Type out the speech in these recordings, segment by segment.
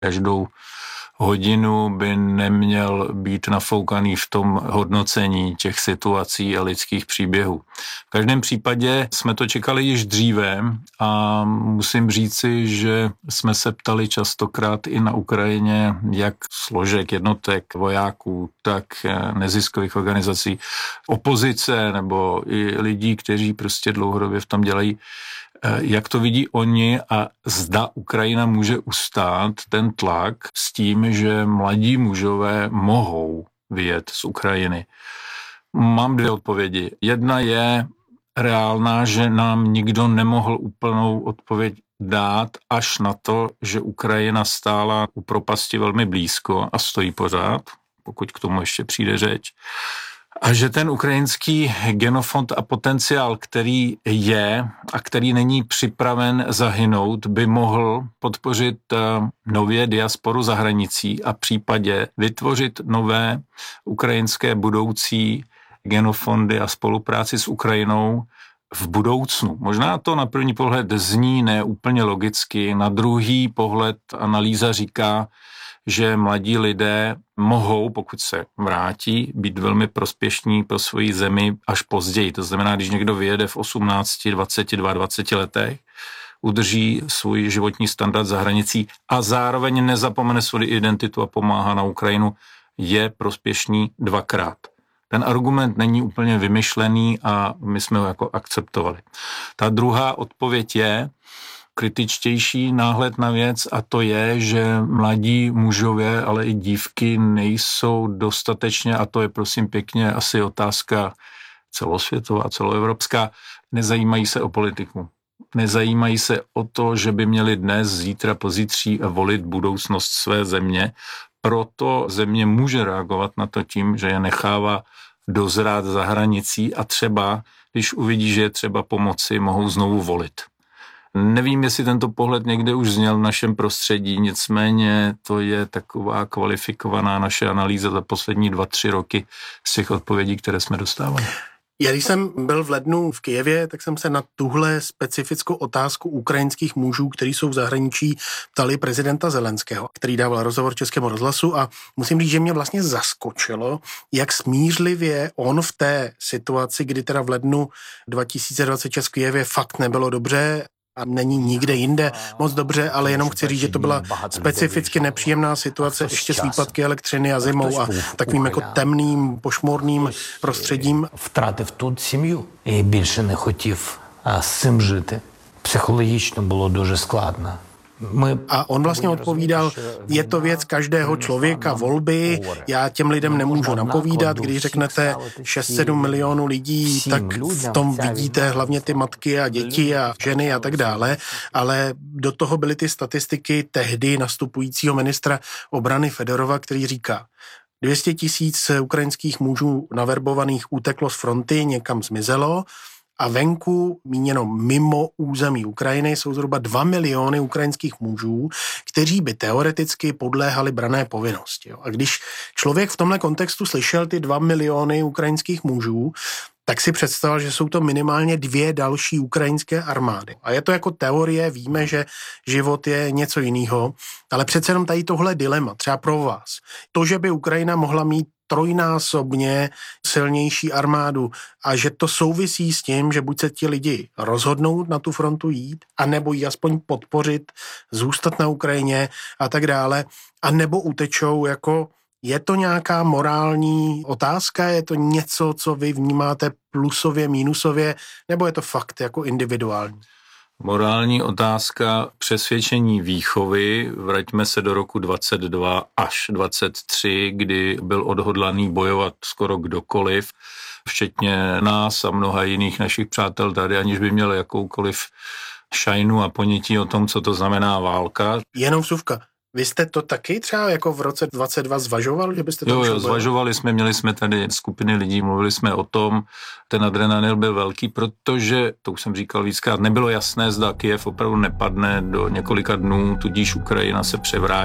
každou hodinu by neměl být nafoukaný v tom hodnocení těch situací a lidských příběhů. V každém případě jsme to čekali již dříve a musím říci, že jsme se ptali častokrát i na Ukrajině, jak složek jednotek vojáků, tak neziskových organizací, opozice nebo i lidí, kteří prostě dlouhodobě v tom dělají, jak to vidí oni a zda Ukrajina může ustát ten tlak s tím, že mladí mužové mohou vyjet z Ukrajiny. Mám dvě odpovědi. Jedna je reálná, že nám nikdo nemohl úplnou odpověď dát až na to, že Ukrajina stála u propasti velmi blízko a stojí pořád, pokud k tomu ještě přijde řeč. A že ten ukrajinský genofond a potenciál, který je a který není připraven zahynout, by mohl podpořit nově diasporu za hranicí a případě vytvořit nové ukrajinské budoucí genofondy a spolupráci s Ukrajinou v budoucnu. Možná to na první pohled zní neúplně logicky, na druhý pohled analýza říká, že mladí lidé mohou, pokud se vrátí, být velmi prospěšní pro svoji zemi až později. To znamená, když někdo vyjede v 18, 22, 20 letech, udrží svůj životní standard za hranicí a zároveň nezapomene svou identitu a pomáhá na Ukrajinu, je prospěšný dvakrát. Ten argument není úplně vymyšlený a my jsme ho jako akceptovali. Ta druhá odpověď je kritičtější náhled na věc a to je, že mladí mužové, ale i dívky nejsou dostatečně, a to je prosím pěkně asi otázka celosvětová, celoevropská, nezajímají se o politiku. Nezajímají se o to, že by měli dnes, zítra, pozítří volit budoucnost své země. Proto země může reagovat na to tím, že je nechává dozrát za hranicí a třeba, když uvidí, že je třeba pomoci, mohou znovu volit. Nevím, jestli tento pohled někde už zněl v našem prostředí, nicméně to je taková kvalifikovaná naše analýza za poslední 2-3 roky z těch odpovědí, které jsme dostávali. Já když jsem byl v lednu v Kyjevě, tak jsem se na tuhle specifickou otázku ukrajinských mužů, kteří jsou v zahraničí, ptali prezidenta Zelenského, který dával rozhovor Českému rozhlasu a musím říct, že mě vlastně zaskočilo, jak smířlivě on v té situaci, kdy teda v lednu 2026 v Kyjevě fakt nebylo dobře, a není nikde jinde moc dobře, ale jenom chci říct, že to byla specificky nepříjemná situace ještě s výpadky elektřiny a zimou a takovým jako temným, pošmorným prostředím. Втратив тут сім'ю і більше не хотів з цим жити. Psychologicky bylo дуже skladné. A on vlastně odpovídal, je to věc každého člověka, volby, já těm lidem nemůžu napovídat, když řeknete 6-7 milionů lidí, tak v tom vidíte hlavně ty matky a děti a ženy a tak dále, ale do toho byly ty statistiky tehdy nastupujícího ministra obrany Fedorova, který říká, 200 000 ukrajinských mužů naverbovaných uteklo z fronty, někam zmizelo, a venku, míněno mimo území Ukrajiny, jsou zhruba 2 miliony ukrajinských mužů, kteří by teoreticky podléhali branné povinnosti. A když člověk v tomhle kontextu slyšel ty 2 miliony ukrajinských mužů, tak si představil, že jsou to minimálně 2 další ukrajinské armády. A je to jako teorie, víme, že život je něco jiného, ale přece jenom tady tohle dilema, třeba pro vás. To, že by Ukrajina mohla mít trojnásobně silnější armádu a že to souvisí s tím, že buď se ti lidi rozhodnou na tu frontu jít, anebo ji aspoň podpořit, zůstat na Ukrajině a tak dále, a nebo utečou, jako je to nějaká morální otázka, je to něco, co vy vnímáte plusově, mínusově, nebo je to fakt jako individuální? Morální otázka přesvědčení výchovy, vraťme se do roku 22 až 23, kdy byl odhodlaný bojovat skoro kdokoliv, včetně nás a mnoha jiných našich přátel tady, aniž by měl jakoukoliv šajnu a ponětí o tom, co to znamená válka. Jenom vsuvka. Vy jste to taky třeba jako v roce 22 zvažoval, že byste to Jo, zvažovali jsme, měli jsme tady skupiny lidí, mluvili jsme o tom, ten adrenalin byl velký, protože, to už jsem říkal víckrát, nebylo jasné, zda Kyjev opravdu nepadne do několika dnů, tudíž Ukrajina se převrátí.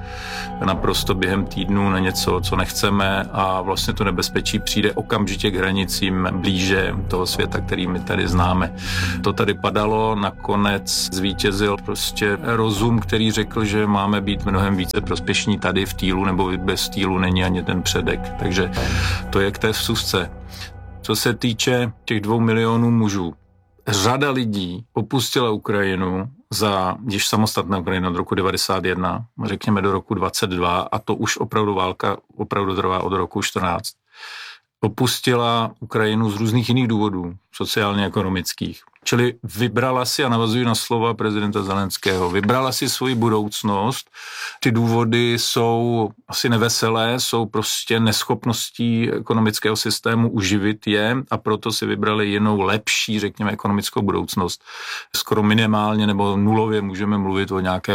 naprosto během týdnů na něco, co nechceme a vlastně to nebezpečí přijde okamžitě k hranicím blíže toho světa, který my tady známe. To tady padalo, nakonec zvítězil prostě rozum, který řekl, že máme být mnohem více prospěšní tady v týlu, nebo bez týlu není ani ten předek. Takže to je k té vsuvce. Co se týče těch 2 milionů mužů, řada lidí opustila Ukrajinu již samostatná Ukrajina od roku 91, řekněme do roku 22, a to už opravdu válka opravdu trvá od roku 14. Opustila Ukrajinu z různých jiných důvodů, sociálně-ekonomických. Čili vybrala si, a navazuji na slova prezidenta Zelenského, vybrala si svoji budoucnost. Ty důvody jsou asi neveselé, jsou prostě neschopností ekonomického systému uživit je a proto si vybrali jinou, lepší, řekněme, ekonomickou budoucnost. Skoro minimálně nebo nulově můžeme mluvit o nějaké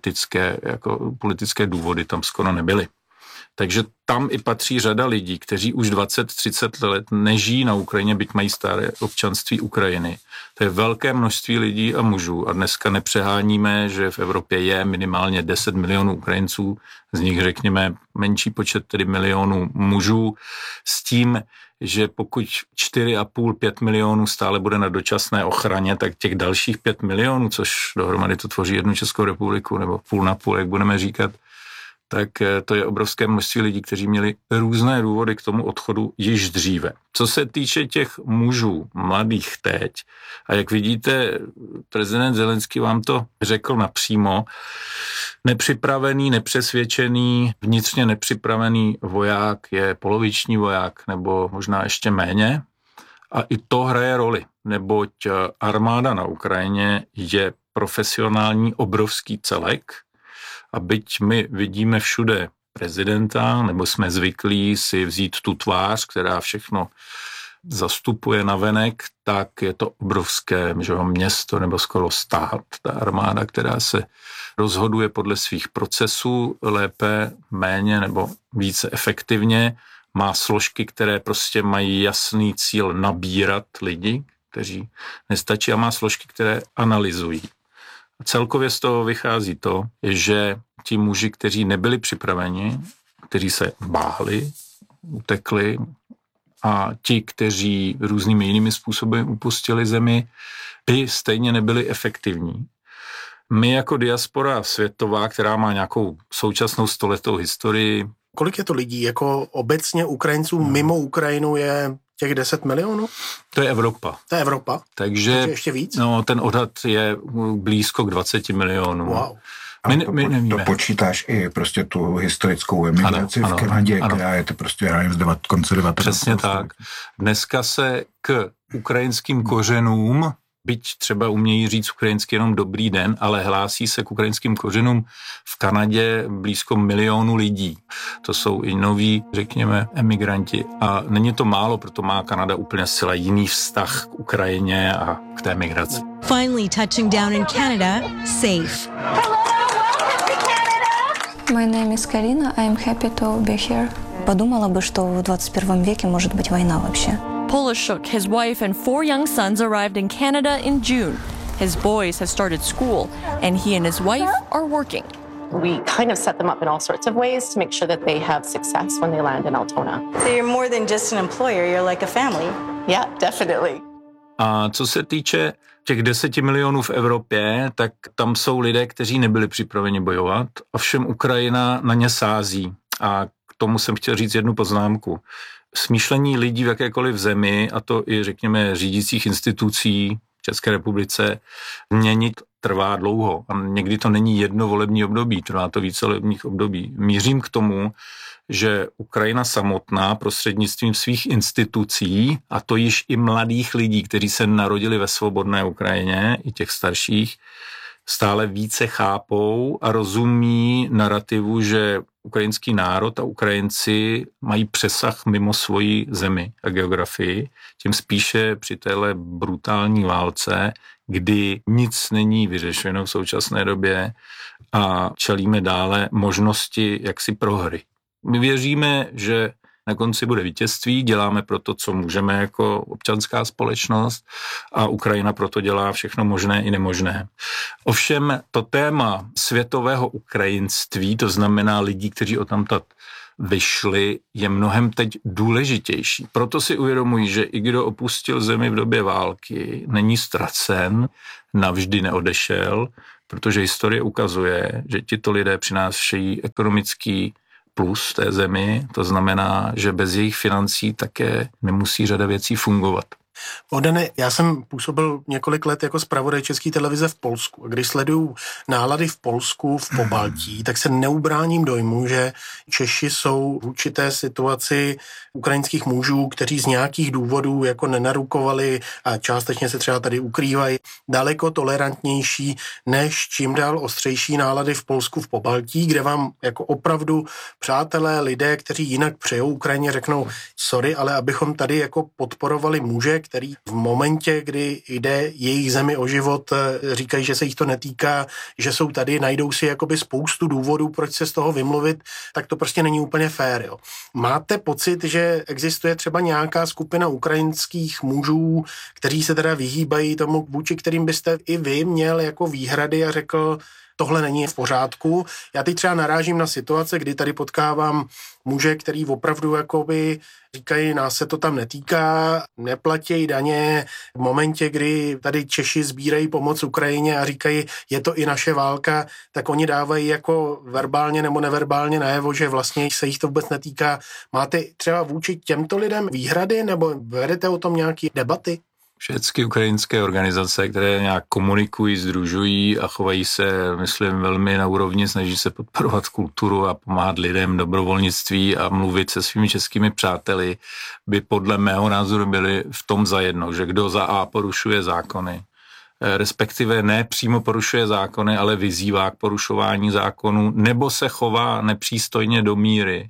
politické důvody, tam skoro nebyly. Takže tam i patří řada lidí, kteří už 20-30 let nežijí na Ukrajině, byť mají staré občanství Ukrajiny. To je velké množství lidí a mužů a dneska nepřeháníme, že v Evropě je minimálně 10 milionů Ukrajinců, z nich řekněme menší počet, tedy milionů mužů, s tím, že pokud 4,5-5 milionů stále bude na dočasné ochraně, tak těch dalších 5 milionů, což dohromady to tvoří jednu Českou republiku, nebo půl na půl, jak budeme říkat, tak to je obrovské množství lidí, kteří měli různé důvody k tomu odchodu již dříve. Co se týče těch mužů, mladých teď, a jak vidíte, prezident Zelenský vám to řekl napřímo, nepřipravený, nepřesvědčený, vnitřně nepřipravený voják je poloviční voják, nebo možná ještě méně. A i to hraje roli, neboť armáda na Ukrajině je profesionální obrovský celek, a byť my vidíme všude prezidenta, nebo jsme zvyklí si vzít tu tvář, která všechno zastupuje navenek, tak je to obrovské město nebo skoro stát, ta armáda, která se rozhoduje podle svých procesů lépe, méně nebo více efektivně, má složky, které prostě mají jasný cíl nabírat lidi, kteří nestačí, a má složky, které analyzují. Celkově z toho vychází to, že ti muži, kteří nebyli připraveni, kteří se báli, utekli, a ti, kteří různými jinými způsoby upustili zemi, by stejně nebyli efektivní. My jako diaspora světová, která má nějakou současnou stoletou historii. Kolik je to lidí? Jako obecně Ukrajinců mimo Ukrajinu je těch 10 milionů? To je Evropa. To je Evropa? Takže ještě víc? No, ten odhad je blízko k 20 milionům. Wow. To počítáš i prostě tu historickou emigraci v Kanadě, která je to prostě z konce 19. Přesně tak. Dneska se k ukrajinským kořenům, byť třeba umějí říct ukrajinsky jenom dobrý den, ale hlásí se k ukrajinským kořenům v Kanadě blízko 1 milionu lidí. To jsou i noví, řekněme, emigranti. A není to málo, proto má Kanada úplně zcela jiný vztah k Ukrajině a k té migraci. Finally touching down in Canada, safe. My name is Karina. I am happy to be here. Подумала бы, что в 21 веке может быть война вообще. Polishuk, his wife and 4 young sons arrived in Canada in June. His boys have started school, and he and his wife are working. We kind of set them up in all sorts of ways to make sure that they have success when they land in Altona. So you're more than just an employer, you're like a family. Yeah, definitely. A co se týče těch 10 milionů v Evropě, tak tam jsou lidé, kteří nebyli připraveni bojovat, ovšem Ukrajina na ně sází. A k tomu jsem chtěl říct jednu poznámku. Smýšlení lidí v jakékoliv zemi, a to i řekněme řídících institucí v České republice, měnit trvá dlouho. A někdy to není jedno volební období, trvá to více volebních období. Mířím k tomu, že Ukrajina samotná prostřednictvím svých institucí, a to již i mladých lidí, kteří se narodili ve svobodné Ukrajině, i těch starších, stále více chápou a rozumí narrativu, že ukrajinský národ a Ukrajinci mají přesah mimo svoji zemi a geografii, tím spíše při téhle brutální válce, kdy nic není vyřešeno v současné době a čelíme dále možnosti jaksi prohry. My věříme, že Na konci bude vítězství, děláme pro to, co můžeme jako občanská společnost a Ukrajina proto dělá všechno možné i nemožné. Ovšem to téma světového ukrajinství, to znamená lidí, kteří odtamtud vyšli, je mnohem teď důležitější. Proto si uvědomují, že i kdo opustil zemi v době války, není ztracen, navždy neodešel, protože historie ukazuje, že tito lidé přinášejí ekonomický plus té zemi, to znamená, že bez jejich financí také nemusí řada věcí fungovat. Odene, já jsem působil několik let jako zpravodaj České televize v Polsku. A když sleduju nálady v Polsku, v Pobaltí, tak se neubráním dojmu, že Češi jsou v určité situaci ukrajinských mužů, kteří z nějakých důvodů jako nenarukovali a částečně se třeba tady ukrývají, daleko tolerantnější než čím dál ostřejší nálady v Polsku, v Pobaltí, kde vám jako opravdu přátelé, lidé, kteří jinak přejou Ukrajině, řeknou sorry, ale abychom tady jako podporovali muže, který v momentě, kdy jde jejich zemi o život, říkají, že se jich to netýká, že jsou tady, najdou si jakoby spoustu důvodů, proč se z toho vymluvit, tak to prostě není úplně fér. Jo. Máte pocit, že existuje třeba nějaká skupina ukrajinských mužů, kteří se teda vyhýbají tomu, vůči kterým byste i vy měl jako výhrady a řekl, tohle není v pořádku. Já teď třeba narážím na situace, kdy tady potkávám muže, který opravdu jakoby říkají, nás se to tam netýká, neplatí daně. V momentě, kdy tady Češi sbírají pomoc Ukrajině a říkají, je to i naše válka, tak oni dávají jako verbálně nebo neverbálně najevo, že vlastně se jich to vůbec netýká. Máte třeba vůči těmto lidem výhrady nebo vedete o tom nějaké debaty? Všechny ukrajinské organizace, které nějak komunikují, sdružují a chovají se, myslím, velmi na úrovni, snaží se podporovat kulturu a pomáhat lidem, dobrovolnictví a mluvit se svými českými přáteli, by podle mého názoru byli v tom zajedno, že kdo za A porušuje zákony, respektive ne přímo porušuje zákony, ale vyzývá k porušování zákonů, nebo se chová nepřístojně do míry,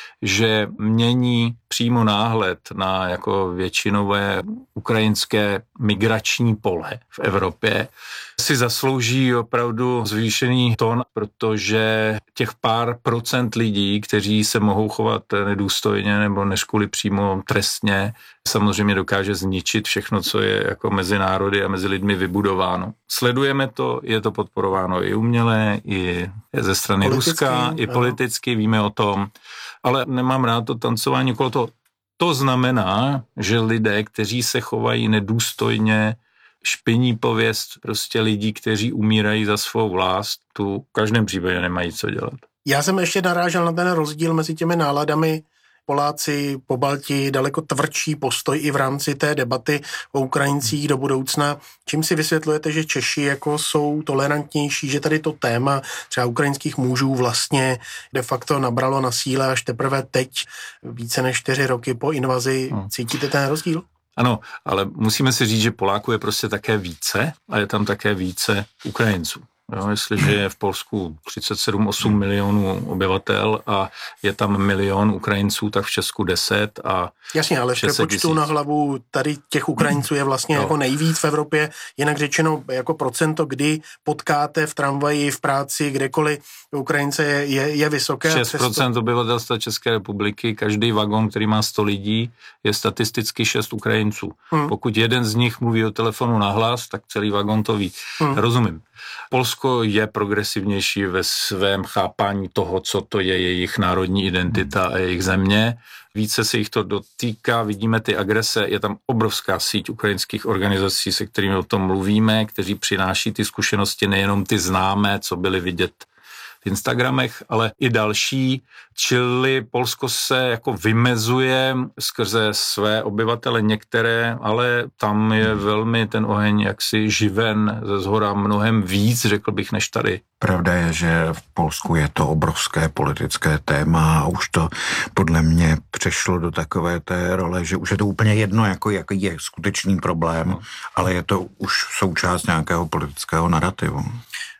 že mění přímo náhled na jako většinové ukrajinské migrační pole v Evropě, si zaslouží opravdu zvýšený tón, protože těch pár procent lidí, kteří se mohou chovat nedůstojně nebo než kvůli přímo trestně, samozřejmě dokáže zničit všechno, co je jako mezi národy a mezi lidmi vybudováno. Sledujeme to, je to podporováno i uměle, i ze strany Ruska, i politicky, víme o tom, ale nemám rád to tancování okolo toho. To znamená, že lidé, kteří se chovají nedůstojně, špiní pověst prostě lidí, kteří umírají za svou vlast, tu v každém případě nemají co dělat. Já jsem ještě narážel na ten rozdíl mezi těmi náladami. Poláci, Pobaltí, daleko tvrdší postoj i v rámci té debaty o Ukrajincích do budoucna. Čím si vysvětlujete, že Češi jako jsou tolerantnější, že tady to téma třeba ukrajinských mužů vlastně de facto nabralo na síle až teprve teď, více než 4 roky po invazi. Cítíte ten rozdíl? Ano, ale musíme si říct, že Poláků je prostě také více a je tam také více Ukrajinců. Jo, jestliže je v Polsku 37-8 milionů obyvatel a je tam 1 milion Ukrajinců, tak v Česku 10 a jasně, ale v přepočtu na hlavu tady těch Ukrajinců je vlastně jako nejvíc v Evropě, jinak řečeno jako procento, kdy potkáte v tramvaji, v práci, kdekoliv Ukrajince je vysoké. 6% obyvatelstva České republiky, každý vagon, který má 100 lidí, je statisticky 6 Ukrajinců. Pokud jeden z nich mluví o telefonu nahlas, tak celý vagon to ví. Rozumím. Polsko je progresivnější ve svém chápání toho, co to je jejich národní identita a jejich země. Více se jich to dotýká, vidíme ty agrese, je tam obrovská síť ukrajinských organizací, se kterými o tom mluvíme, kteří přináší ty zkušenosti, nejenom ty známé, co byly vidět v Instagramech, ale i další, čili Polsko se jako vymezuje skrze své obyvatele některé, ale tam je velmi ten oheň jaksi živen ze zhora mnohem víc, řekl bych, než tady. Pravda je, že v Polsku je to obrovské politické téma a už to podle mě přešlo do takové té role, že už je to úplně jedno, jaký je skutečný problém, ale je to už součást nějakého politického narrativu.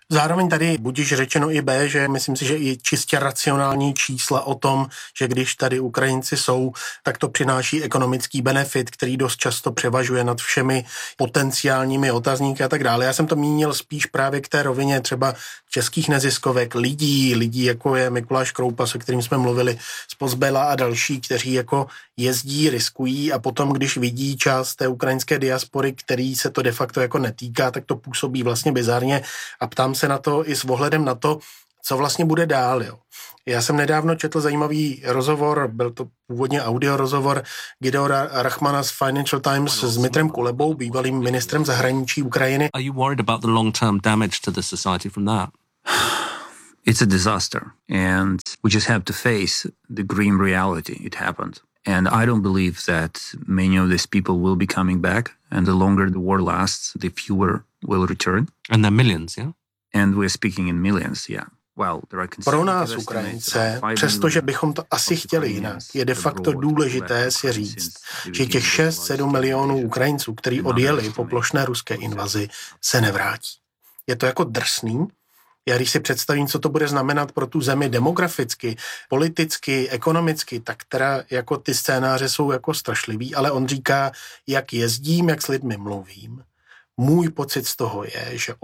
Zároveň tady budiž řečeno i B, že myslím si, že i čistě racionální čísla o tom, že když tady Ukrajinci jsou, tak to přináší ekonomický benefit, který dost často převažuje nad všemi potenciálními otazníky a tak dále. Já jsem to mínil spíš právě k té rovině třeba českých neziskovek, lidí jako je Mikuláš Kroupa, se kterým jsme mluvili, z Pozbela a další, kteří jako jezdí, riskují a potom, když vidí část té ukrajinské diaspory, který se to de facto jako netýká, tak to působí vlastně bizarně a ptám se na to i s ohledem na to, co vlastně bude dál. Jo. Já jsem nedávno četl zajímavý rozhovor, byl to původně audio rozhovor Gidora Rachmana z Financial Times s Dmitrem Kulebou, bývalým ministrem zahraničí Ukrajiny. Are you worried about the long-term damage to the society from that? It's a disaster, and we just have to face the grim reality. It happened. And I don't believe that many of these people will be coming back, and the longer the war lasts, the fewer will return. And they're millions, yeah? And we're speaking in millions, yeah. Pro nás, Ukrajince, přestože bychom to asi chtěli jinak, je de facto důležité si říct, že těch 6-7 milionů Ukrajinců, kteří odjeli po plošné ruské invazi, se nevrátí. Je to jako drsný. Já když si představím, co to bude znamenat pro tu zemi demograficky, politicky, ekonomicky, tak teda jako ty scénáře jsou jako strašlivý, ale on říká, jak jezdím, jak s lidmi mluvím. Můj pocit z toho je, že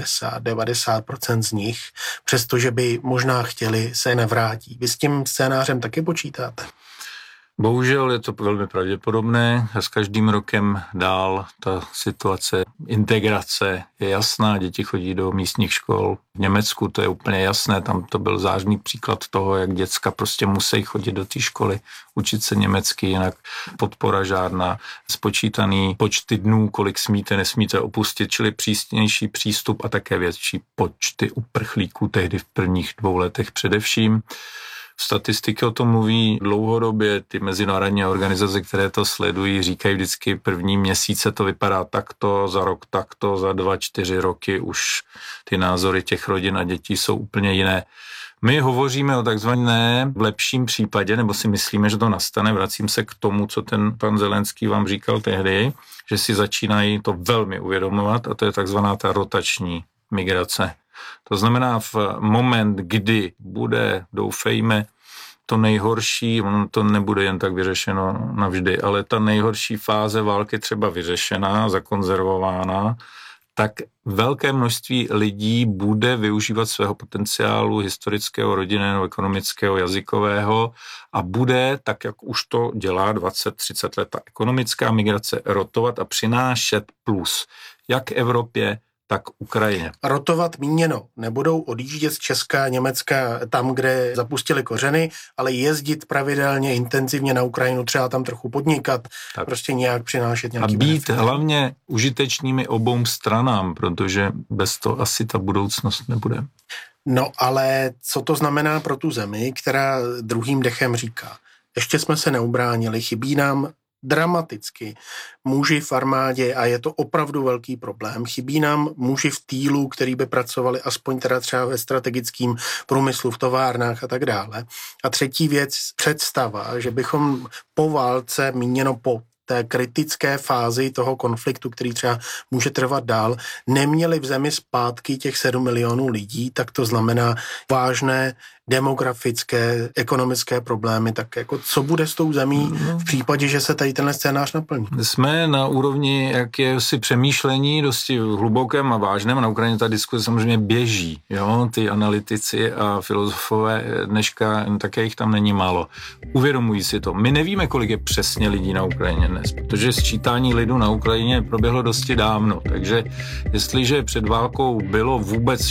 80-90% z nich, přestože by možná chtěli, se nevrátí. Vy s tím scénářem taky počítáte? Bohužel je to velmi pravděpodobné a s každým rokem dál ta situace integrace je jasná, děti chodí do místních škol. V Německu to je úplně jasné, tam to byl zářný příklad toho, jak děcka prostě musí chodit do té školy, učit se německy, jinak podpora žádná, spočítaný počty dnů, kolik smíte, nesmíte opustit, čili přísnější přístup a také větší počty uprchlíků tehdy v prvních 2 letech především. Statistiky o tom mluví dlouhodobě, ty mezinárodní organizace, které to sledují, říkají vždycky první měsíce to vypadá takto, za rok takto, za 2-4 roky už ty názory těch rodin a dětí jsou úplně jiné. My hovoříme o takzvané v lepším případě, nebo si myslíme, že to nastane, vracím se k tomu, co ten pan Zelenský vám říkal tehdy, že si začínají to velmi uvědomovat a to je takzvaná ta rotační migrace. To znamená v moment, kdy bude, doufejme, to nejhorší, ono to nebude jen tak vyřešeno navždy, ale ta nejhorší fáze války třeba vyřešená, zakonzervována, tak velké množství lidí bude využívat svého potenciálu historického, rodinného, ekonomického, jazykového a bude, tak jak už to dělá 20-30 let, ta ekonomická migrace rotovat a přinášet plus jak Evropě, tak Ukrajině. Rotovat míněno. Nebudou odjíždět z Česka, Německa, tam, kde zapustili kořeny, ale jezdit pravidelně, intenzivně na Ukrajinu, třeba tam trochu podnikat, tak. Prostě nějak přinášet nějaký benefit. A být benefit. hlavně užitečnými obou stranám, protože bez toho asi ta budoucnost nebude. No ale co to znamená pro tu zemi, která druhým dechem říká, ještě jsme se neubránili, chybí nám dramaticky muži v armádě a je to opravdu velký problém. Chybí nám muži v týlu, který by pracovali aspoň teda třeba ve strategickém průmyslu, v továrnách a tak dále. A třetí věc, představa, že bychom po válce, míněno po té kritické fázi toho konfliktu, který třeba může trvat dál, neměli v zemi zpátky těch 7 milionů lidí, tak to znamená vážné demografické, ekonomické problémy, tak jako co bude s tou zemí v případě, že se tady tenhle scénář naplní? Jsme na úrovni jakési přemýšlení dosti hlubokém a vážném a na Ukrajině ta diskuse samozřejmě běží, jo, ty analytici a filozofové dneška, také jich tam není málo. Uvědomují si to. My nevíme, kolik je přesně lidí na Ukrajině dnes, protože sčítání lidu na Ukrajině proběhlo dosti dávno, takže jestliže před válkou bylo vůbec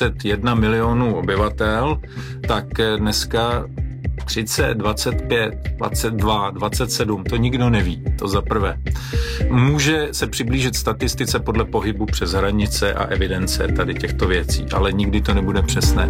41 milionů obyvatel, tak dneska 30, 25, 22, 27, to nikdo neví, to za prvé. Může se přiblížit statistice podle pohybu přes hranice a evidence tady těchto věcí, ale nikdy to nebude přesné.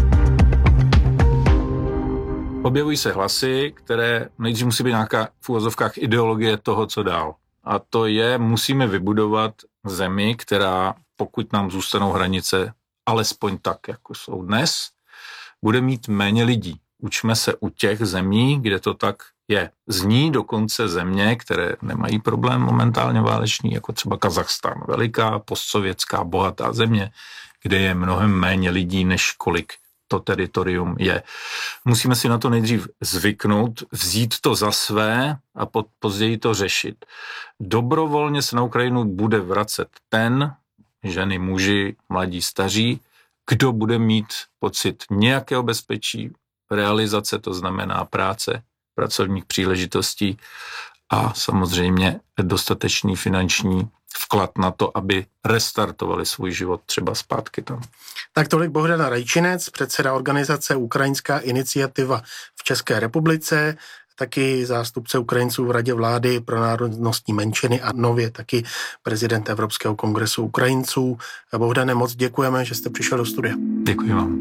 Objevují se hlasy, které nejdřív musí být nějaká v uvozovkách ideologie toho, co dál. A to je, musíme vybudovat zemi, která, pokud nám zůstanou hranice alespoň tak, jako jsou dnes, bude mít méně lidí. Učme se u těch zemí, kde to tak je. Zní dokonce země, které nemají problém momentálně váleční, jako třeba Kazachstán. Veliká, postsovětská, bohatá země, kde je mnohem méně lidí, než kolik to teritorium je. Musíme si na to nejdřív zvyknout, vzít to za své a později to řešit. Dobrovolně se na Ukrajinu bude vracet ten, ženy, muži, mladí, staří, kdo bude mít pocit nějakého bezpečí, realizace, to znamená práce, pracovních příležitostí a samozřejmě dostatečný finanční vklad na to, aby restartovali svůj život třeba zpátky tam. Tak tolik Bohdana Rajčinec, předseda organizace Ukrajinská iniciativa v České republice, taky zástupce Ukrajinců v Radě vlády pro národnostní menšiny a nově taky prezident Evropského kongresu Ukrajinců. Bohdane, moc děkujeme, že jste přišel do studia. Děkuji vám.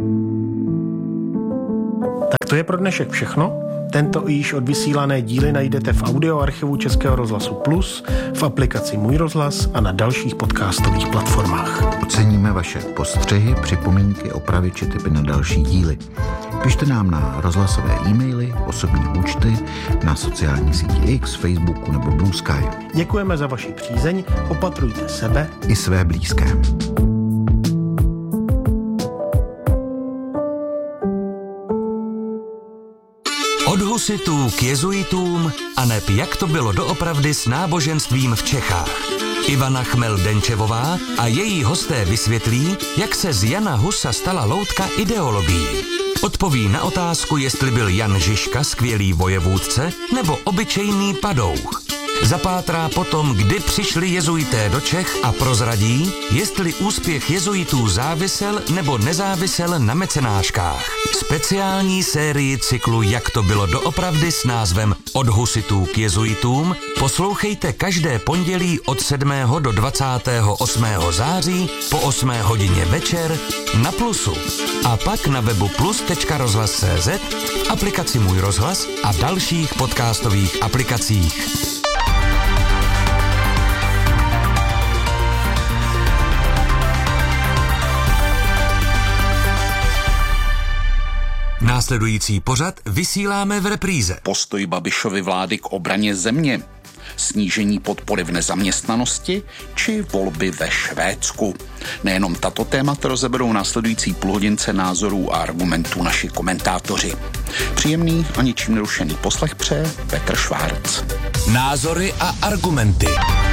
Tak to je pro dnešek všechno. Tento i již odvysílané díly najdete v audioarchivu Českého rozhlasu Plus, v aplikaci Můj rozhlas a na dalších podcastových platformách. Oceníme vaše postřehy, připomínky, opravy či tipy na další díly. Pište nám na rozhlasové e-maily, osobní účty, na sociální síti X, Facebooku nebo Blue Sky. Děkujeme za vaši přízeň, opatrujte sebe i své blízké. Od husitů k jezuitům a neb jak to bylo doopravdy s náboženstvím v Čechách. Ivana Chmel-Denčevová a její hosté vysvětlí, jak se z Jana Husa stala loutka ideologií. Odpoví na otázku, jestli byl Jan Žižka skvělý vojevůdce nebo obyčejný padouch. Zapátrá potom, kdy přišli jezuité do Čech a prozradí, jestli úspěch jezuitů závisel nebo nezávisel na mecenáškách. Speciální sérii cyklu Jak to bylo doopravdy s názvem Od husitů k jezuitům poslouchejte každé pondělí od 7. do 28. září po 8 hodině večer na Plusu a pak na webu plus.rozhlas.cz, aplikaci Můj rozhlas a dalších podcastových aplikacích. Následující pořad vysíláme v repríze. Postoj Babišovy vlády k obraně země, snížení podpory v nezaměstnanosti či volby ve Švédsku. Nejenom tato témata rozeberou následující půlhodince názorů a argumentů naši komentátoři. Příjemný a ničím nerušený poslech přeje Petr Švárc. Názory a argumenty.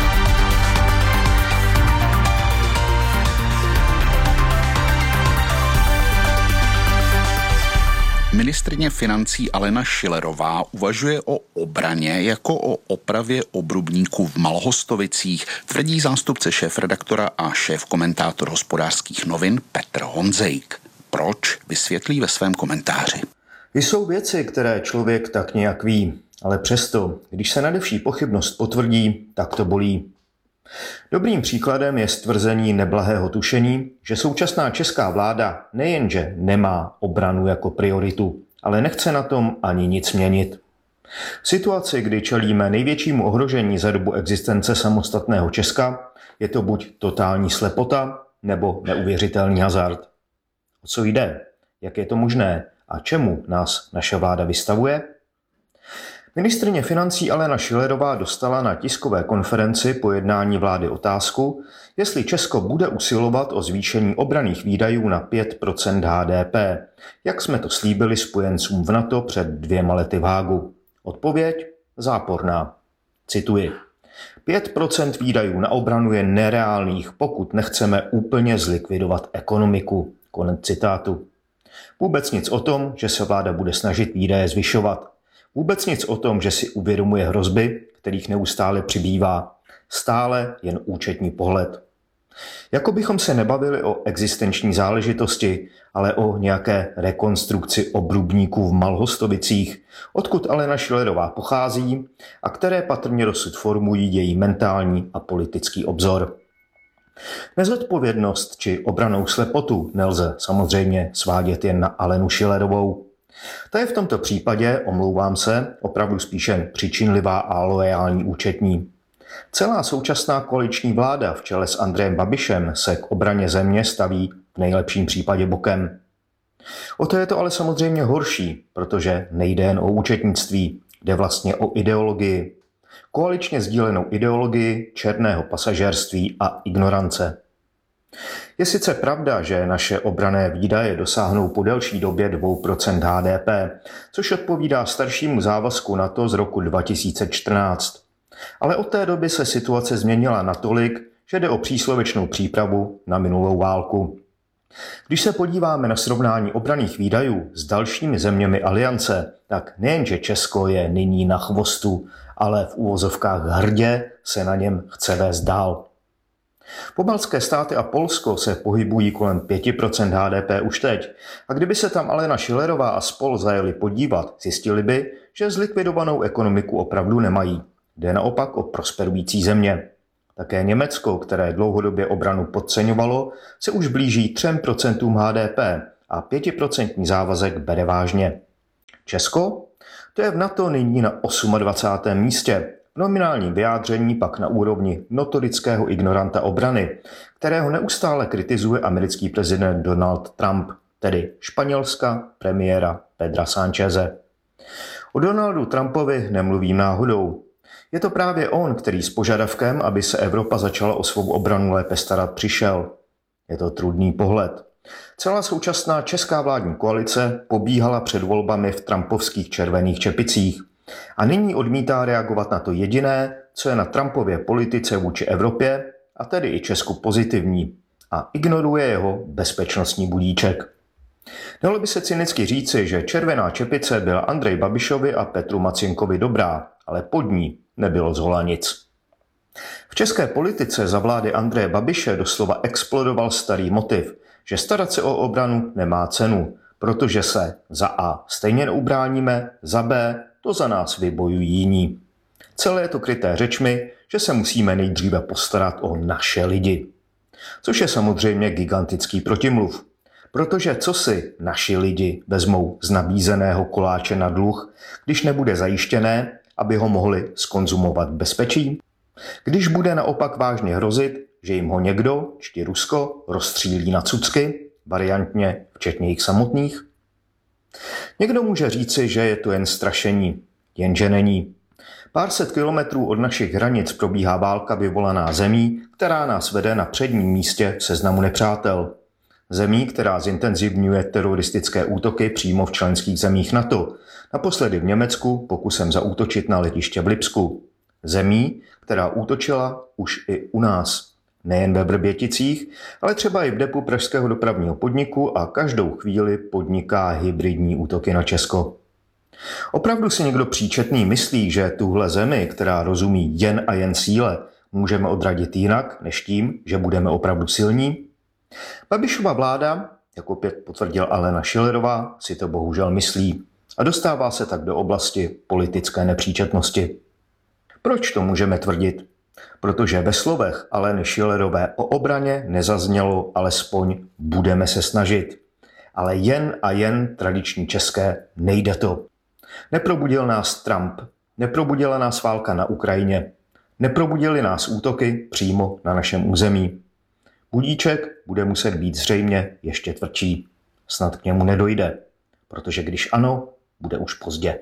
Ministryně financí Alena Schillerová uvažuje o obraně jako o opravě obrubníků v Malhostovicích, tvrdí zástupce šéfredaktora a šéfkomentátor Hospodářských novin Petr Honzejk. Proč? Vysvětlí ve svém komentáři. Jsou věci, které člověk tak nějak ví, ale přesto, když se nade vší pochybnost potvrdí, tak to bolí. Dobrým příkladem je stvrzení neblahého tušení, že současná česká vláda nejenže nemá obranu jako prioritu, ale nechce na tom ani nic měnit. V situaci, kdy čelíme největšímu ohrožení za dobu existence samostatného Česka, je to buď totální slepota, nebo neuvěřitelný hazard. O co jde? Jak je to možné? A čemu nás naše vláda vystavuje? Ministryně financí Alena Schillerová dostala na tiskové konferenci po jednání vlády otázku, jestli Česko bude usilovat o zvýšení obranných výdajů na 5% HDP, jak jsme to slíbili spojencům v NATO před 2 lety v Hágu. Odpověď záporná. Cituji. 5% výdajů na obranu je nereálných, pokud nechceme úplně zlikvidovat ekonomiku. Konec citátu. Vůbec nic o tom, že se vláda bude snažit výdaje zvyšovat. Vůbec nic o tom, že si uvědomuje hrozby, kterých neustále přibývá. Stále jen účetní pohled. Jako bychom se nebavili o existenční záležitosti, ale o nějaké rekonstrukci obrubníků v Malhostovicích, odkud Alena Schillerová pochází a které patrně dosud formují její mentální a politický obzor. Nezodpovědnost či obranou slepotu nelze samozřejmě svádět jen na Alenu Schillerovou. Ta je v tomto případě, omlouvám se, opravdu spíše přičinlivá a loajální účetní. Celá současná koaliční vláda v čele s Andrejem Babišem se k obraně země staví v nejlepším případě bokem. O to je to ale samozřejmě horší, protože nejde jen o účetnictví, jde vlastně o ideologii. Koaličně sdílenou ideologii černého pasažérství a ignorance. Je sice pravda, že naše obranné výdaje dosáhnou po delší době 2% HDP, což odpovídá staršímu závazku NATO z roku 2014. Ale od té doby se situace změnila natolik, že jde o příslovečnou přípravu na minulou válku. Když se podíváme na srovnání obranných výdajů s dalšími zeměmi aliance, tak nejenže Česko je nyní na chvostu, ale v uvozovkách hrdě se na něm chce vést dál. Pobaltské státy a Polsko se pohybují kolem 5% HDP už teď. A kdyby se tam Alena Schillerová a spol zajeli podívat, zjistili by, že zlikvidovanou ekonomiku opravdu nemají. Jde naopak o prosperující země. Také Německo, které dlouhodobě obranu podceňovalo, se už blíží 3% HDP a 5% závazek bere vážně. Česko? To je v NATO nyní na 28. místě. V nominálním vyjádření pak na úrovni notorického ignoranta obrany, kterého neustále kritizuje americký prezident Donald Trump, tedy Španělska premiéra Pedra Sáncheze. O Donaldu Trumpovi nemluvím náhodou. Je to právě on, který s požadavkem, aby se Evropa začala o svou obranu lépe starat, přišel. Je to trudný pohled. Celá současná česká vládní koalice pobíhala před volbami v trumpovských červených čepicích a nyní odmítá reagovat na to jediné, co je na Trumpově politice vůči Evropě, a tedy i Česku pozitivní, a ignoruje jeho bezpečnostní budíček. Dalo by se cynicky říci, že červená čepice byla Andreji Babišovi a Petru Macienkovi dobrá, ale pod ní nebylo zhola nic. V české politice za vlády Andreje Babiše doslova explodoval starý motiv, že starat se o obranu nemá cenu, protože se za A stejně neubráníme, za B to za nás vybojují jiní. Celé je to kryté řečmi, že se musíme nejdříve postarat o naše lidi. Což je samozřejmě gigantický protimluv. Protože co si naši lidi vezmou z nabízeného koláče na dluh, když nebude zajištěné, aby ho mohli skonzumovat v bezpečí? Když bude naopak vážně hrozit, že jim ho někdo, čti Rusko, rozstřílí na cucky, variantně včetně jich samotných? Někdo může říci, že je to jen strašení, jenže není. Pár set kilometrů od našich hranic probíhá válka vyvolaná zemí, která nás vede na předním místě v seznamu nepřátel. Zemí, která zintenzivňuje teroristické útoky přímo v členských zemích NATO, naposledy v Německu pokusem zaútočit na letiště v Lipsku. Zemí, která útočila už i u nás. Nejen ve Vrběticích, ale třeba i v depu pražského dopravního podniku a každou chvíli podniká hybridní útoky na Česko. Opravdu si někdo příčetný myslí, že tuhle zemi, která rozumí jen a jen síle, můžeme odradit jinak, než tím, že budeme opravdu silní? Babišova vláda, jak opět potvrdila Alena Schillerová, si to bohužel myslí a dostává se tak do oblasti politické nepříčetnosti. Proč to můžeme tvrdit? Protože ve slovech Aleny Schillerové o obraně nezaznělo alespoň budeme se snažit. Ale jen a jen tradiční české nejde to. Neprobudil nás Trump, neprobudila nás válka na Ukrajině, neprobudily nás útoky přímo na našem území. Budíček bude muset být zřejmě ještě tvrdší. Snad k němu nedojde, protože když ano, bude už pozdě.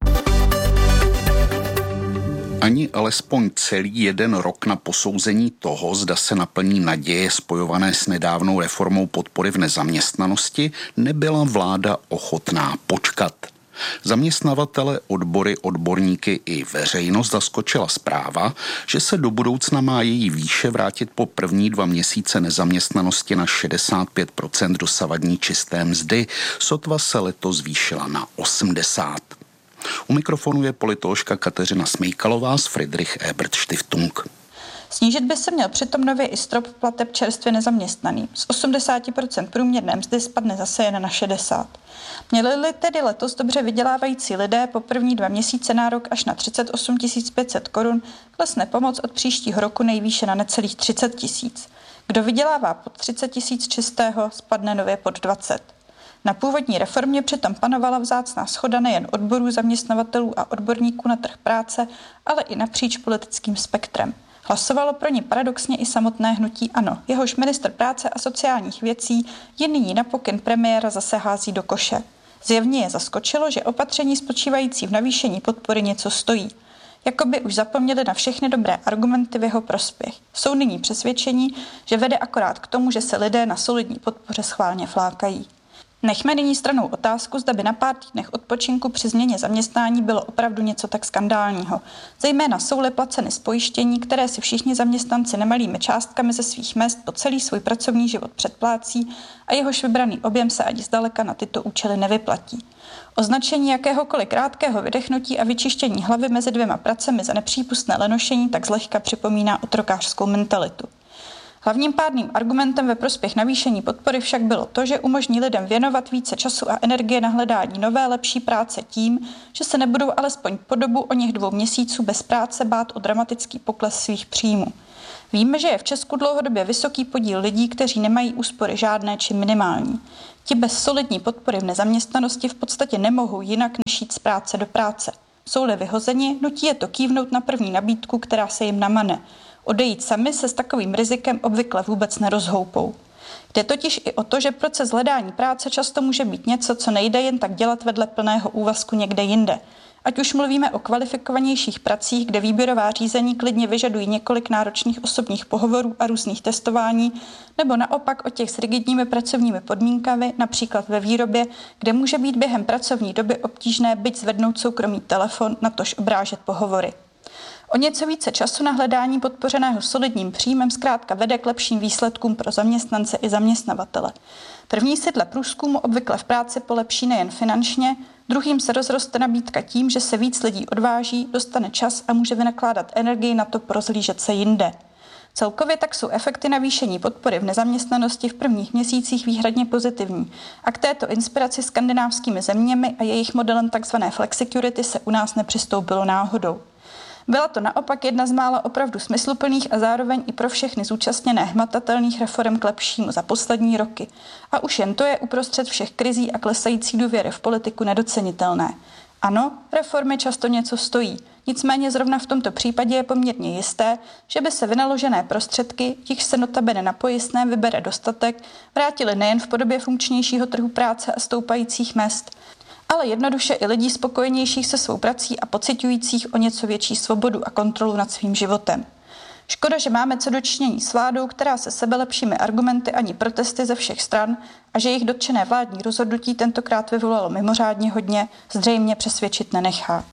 Ani alespoň celý jeden rok na posouzení toho, zda se naplní naděje spojované s nedávnou reformou podpory v nezaměstnanosti, nebyla vláda ochotná počkat. Zaměstnavatele, odbory, odborníky i veřejnost zaskočila zpráva, že se do budoucna má její výše vrátit po první 2 měsíce nezaměstnanosti na 65% dosavadní čisté mzdy, sotva se letos zvýšila na 80%. U mikrofonu je politoložka Kateřina Smejkalová z Friedrich Ebert Stiftung. Snížit by se měl přitom nově i strop plateb čerstvě nezaměstnaný. Z 80% průměrné mzdy spadne zase jen na 60%. Měli tedy letos dobře vydělávající lidé po první 2 měsíce nárok až na 38 500 korun, klesne pomoc od příštího roku nejvýše na necelých 30 000. Kdo vydělává pod 30 000 čistého, spadne nově pod 20. Na původní reformě přitom panovala vzácná shoda nejen odborů zaměstnavatelů a odborníků na trh práce, ale i napříč politickým spektrem. Hlasovalo pro ní paradoxně i samotné hnutí ANO, jehož ministr práce a sociálních věcí ji nyní na pokyn premiéra zase hází do koše. Zjevně je zaskočilo, že opatření spočívající v navýšení podpory něco stojí. jako by už zapomněli na všechny dobré argumenty v jeho prospěch. Jsou nyní přesvědčení, že vede akorát k tomu, že se lidé na solidní podpoře schválně flákají. Nechme nyní stranou otázku, zda by na pár týdnech odpočinku při změně zaměstnání bylo opravdu něco tak skandálního. Zejména jsou-li placeny z pojištění, které si všichni zaměstnanci nemalými částkami ze svých mezd po celý svůj pracovní život předplácí a jehož vybraný objem se ani zdaleka na tyto účely nevyplatí. Označení jakéhokoliv krátkého vydechnutí a vyčištění hlavy mezi dvěma pracemi za nepřípustné lenošení tak zlehka připomíná otrokářskou mentalitu. Hlavním pádným argumentem ve prospěch navýšení podpory však bylo to, že umožní lidem věnovat více času a energie na hledání nové, lepší práce tím, že se nebudou alespoň po dobu o něch 2 měsíců bez práce bát o dramatický pokles svých příjmů. Víme, že je v Česku dlouhodobě vysoký podíl lidí, kteří nemají úspory žádné či minimální. Ti bez solidní podpory v nezaměstnanosti v podstatě nemohou jinak než jít z práce do práce. Jsou-li vyhozeni, nutí je to kývnout na první nabídku, která se jim namane. Odejít sami se s takovým rizikem obvykle vůbec nerozhoupou. Jde totiž i o to, že proces hledání práce často může být něco, co nejde jen tak dělat vedle plného úvazku někde jinde. Ať už mluvíme o kvalifikovanějších pracích, kde výběrová řízení klidně vyžadují několik náročných osobních pohovorů a různých testování, nebo naopak o těch s rigidními pracovními podmínkami, například ve výrobě, kde může být během pracovní doby obtížné byť zvednout soukromý telefon, natož obrážet pohovory. O něco více času na hledání podpořeného solidním příjmem zkrátka vede k lepším výsledkům pro zaměstnance i zaměstnavatele. První si dle průzkumu obvykle v práci polepší nejen finančně, druhým se rozroste nabídka tím, že se víc lidí odváží, dostane čas a může vynakládat energii na to porozhlížet se jinde. Celkově tak jsou efekty navýšení podpory v nezaměstnanosti v prvních měsících výhradně pozitivní a k této inspiraci skandinávskými zeměmi a jejich modelem tzv. Flexicurity se u nás nepřistoupilo náhodou. Byla to naopak jedna z mála opravdu smysluplných a zároveň i pro všechny zúčastněné hmatatelných reforem k lepšímu za poslední roky. A už jen to je uprostřed všech krizí a klesající důvěry v politiku nedocenitelné. Ano, reformy často něco stojí, nicméně zrovna v tomto případě je poměrně jisté, že by se vynaložené prostředky, jich se notabene na pojistném vybere dostatek, vrátily nejen v podobě funkčnějšího trhu práce a stoupajících mezd, ale jednoduše i lidí spokojenějších se svou prací a pociťujících o něco větší svobodu a kontrolu nad svým životem. Škoda, že máme co dočinění s vládou, která se sebelepšími argumenty ani protesty ze všech stran a že jejich dotčené vládní rozhodnutí tentokrát vyvolalo mimořádně hodně, zřejmě přesvědčit nenechá.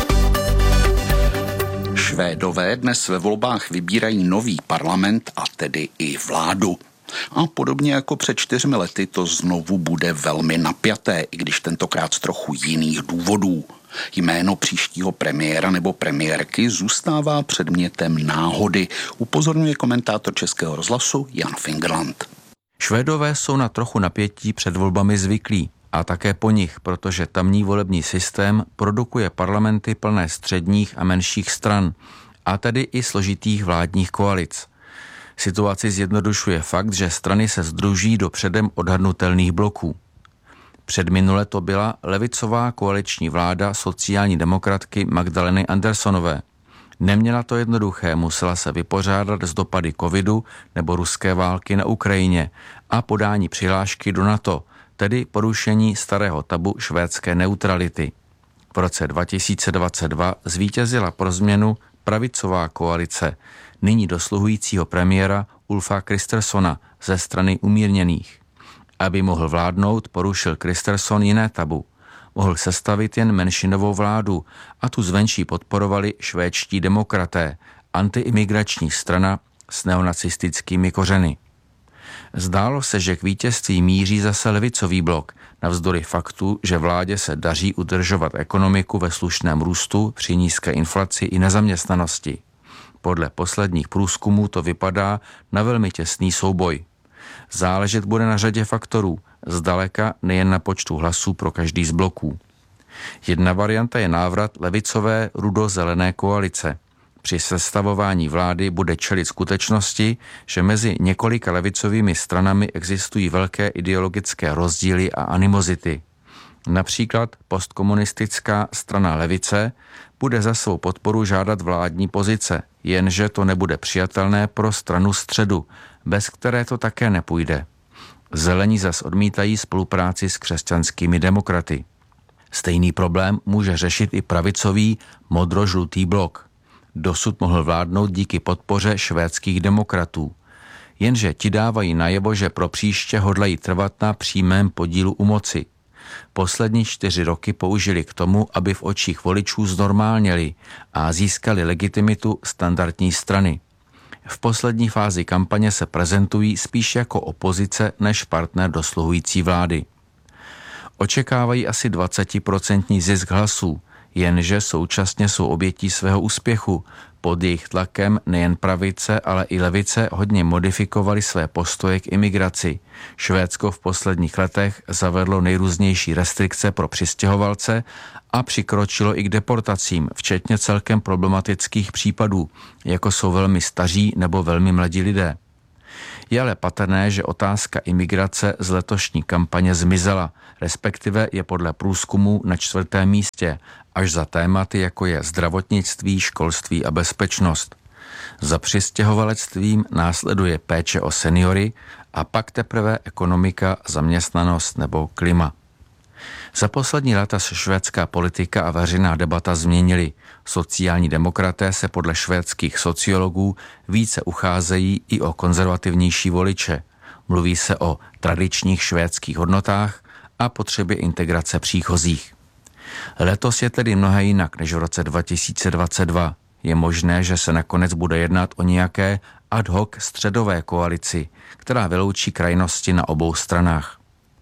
Švédové dnes ve volbách vybírají nový parlament a tedy i vládu. A podobně jako před 4 lety to znovu bude velmi napjaté, i když tentokrát z trochu jiných důvodů. Jméno příštího premiéra nebo premiérky zůstává předmětem náhody, upozorňuje komentátor Českého rozhlasu Jan Fingerland. Švédové jsou na trochu napětí před volbami zvyklí a také po nich, protože tamní volební systém produkuje parlamenty plné středních a menších stran, a tedy i složitých vládních koalic. Situaci zjednodušuje fakt, že strany se sdruží do předem odhadnutelných bloků. Předminule to byla levicová koaliční vláda sociální demokratky Magdaleny Andersonové. Neměla to jednoduché, musela se vypořádat s dopady covidu nebo ruské války na Ukrajině a podání přihlášky do NATO, tedy porušení starého tabu švédské neutrality. V roce 2022 zvítězila pro změnu pravicová koalice, nyní dosluhujícího premiéra Ulfa Kristerssona ze strany umírněných. Aby mohl vládnout, porušil Kristersson jiné tabu. Mohl sestavit jen menšinovou vládu a tu zvenčí podporovali švédští demokraté, antiimigrační strana s neonacistickými kořeny. Zdálo se, že k vítězství míří zase levicový blok, navzdory faktu, že vládě se daří udržovat ekonomiku ve slušném růstu při nízké inflaci i nezaměstnanosti. Podle posledních průzkumů to vypadá na velmi těsný souboj. Záležet bude na řadě faktorů, zdaleka nejen na počtu hlasů pro každý z bloků. Jedna varianta je návrat levicové rudo-zelené koalice. Při sestavování vlády bude čelit skutečnosti, že mezi několika levicovými stranami existují velké ideologické rozdíly a animozity. Například postkomunistická strana levice bude za svou podporu žádat vládní pozice, jenže to nebude přijatelné pro stranu středu, bez které to také nepůjde. Zelení zas odmítají spolupráci s křesťanskými demokraty. Stejný problém může řešit i pravicový modro-žlutý blok. Dosud mohl vládnout díky podpoře švédských demokratů. Jenže ti dávají najevo, že pro příště hodlají trvat na přímém podílu u moci. Poslední 4 roky použili k tomu, aby v očích voličů znormálněli a získali legitimitu standardní strany. V poslední fázi kampaně se prezentují spíš jako opozice než partner dosluhující vlády. Očekávají asi 20% zisk hlasů, jenže současně jsou obětí svého úspěchu. Pod jejich tlakem nejen pravice, ale i levice hodně modifikovaly své postoje k imigraci. Švédsko v posledních letech zavedlo nejrůznější restrikce pro přistěhovalce a přikročilo i k deportacím, včetně celkem problematických případů, jako jsou velmi staří nebo velmi mladí lidé. Je ale patrné, že otázka imigrace z letošní kampaně zmizela, respektive je podle průzkumů na 4. místě, až za tématy, jako je zdravotnictví, školství a bezpečnost. Za přistěhovalectvím následuje péče o seniory a pak teprve ekonomika, zaměstnanost nebo klima. Za poslední léta se švédská politika a veřejná debata změnily. Sociální demokraté se podle švédských sociologů více ucházejí i o konzervativnější voliče. Mluví se o tradičních švédských hodnotách a potřebě integrace příchozích. Letos je tedy mnohé jinak než v roce 2022. Je možné, že se nakonec bude jednat o nějaké ad hoc středové koalici, která vyloučí krajnosti na obou stranách.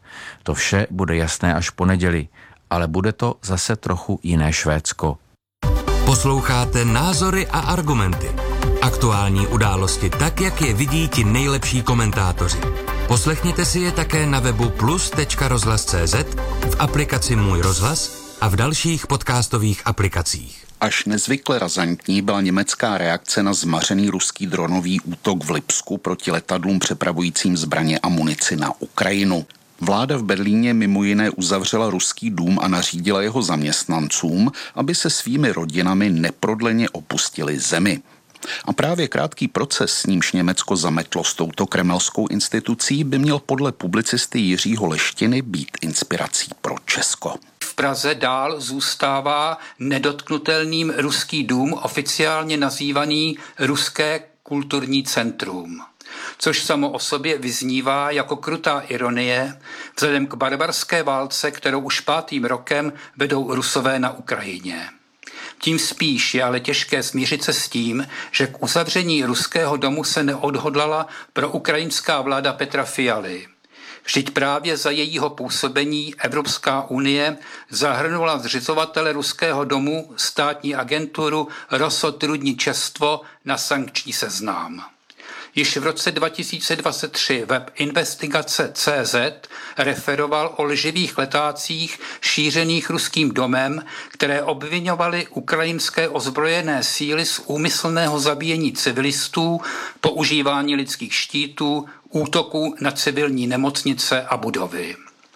To vše bude jasné až pondělí, ale bude to zase trochu jiné Švédsko. Posloucháte Názory a argumenty. Aktuální události tak, jak je vidí ti nejlepší komentátoři. Poslechněte si je také na webu plus.rozhlas.cz, v aplikaci Můj rozhlas a v dalších podcastových aplikacích. Až nezvykle razantní byla německá reakce na zmařený ruský dronový útok v Lipsku proti letadlům přepravujícím zbraně a munici na Ukrajinu. Vláda v Berlíně mimo jiné uzavřela ruský dům a nařídila jeho zaměstnancům, aby se svými rodinami neprodleně opustili zemi. A právě krátký proces, s nímž Německo zametlo s touto kremelskou institucí, by měl podle publicisty Jiřího Leštiny být inspirací pro Česko. V Praze dál zůstává nedotknutelným ruský dům, oficiálně nazývaný Ruské kulturní centrum, což samo o sobě vyznívá jako krutá ironie vzhledem k barbarské válce, kterou už 5. rokem vedou Rusové na Ukrajině. Tím spíš je ale těžké smířit se s tím, že k uzavření ruského domu se neodhodlala proukrajinská vláda Petra Fialy. Vždyť právě za jejího působení Evropská unie zahrnula zřizovatele ruského domu, státní agenturu Rosotrudničestvo, na sankční seznam. Již v roce 2023 web Investigace.cz referoval o lživých letácích šířených ruským domem, které obviňovaly ukrajinské ozbrojené síly z úmyslného zabíjení civilistů, používání lidských štítů, útoků na civilní nemocnice a budovy.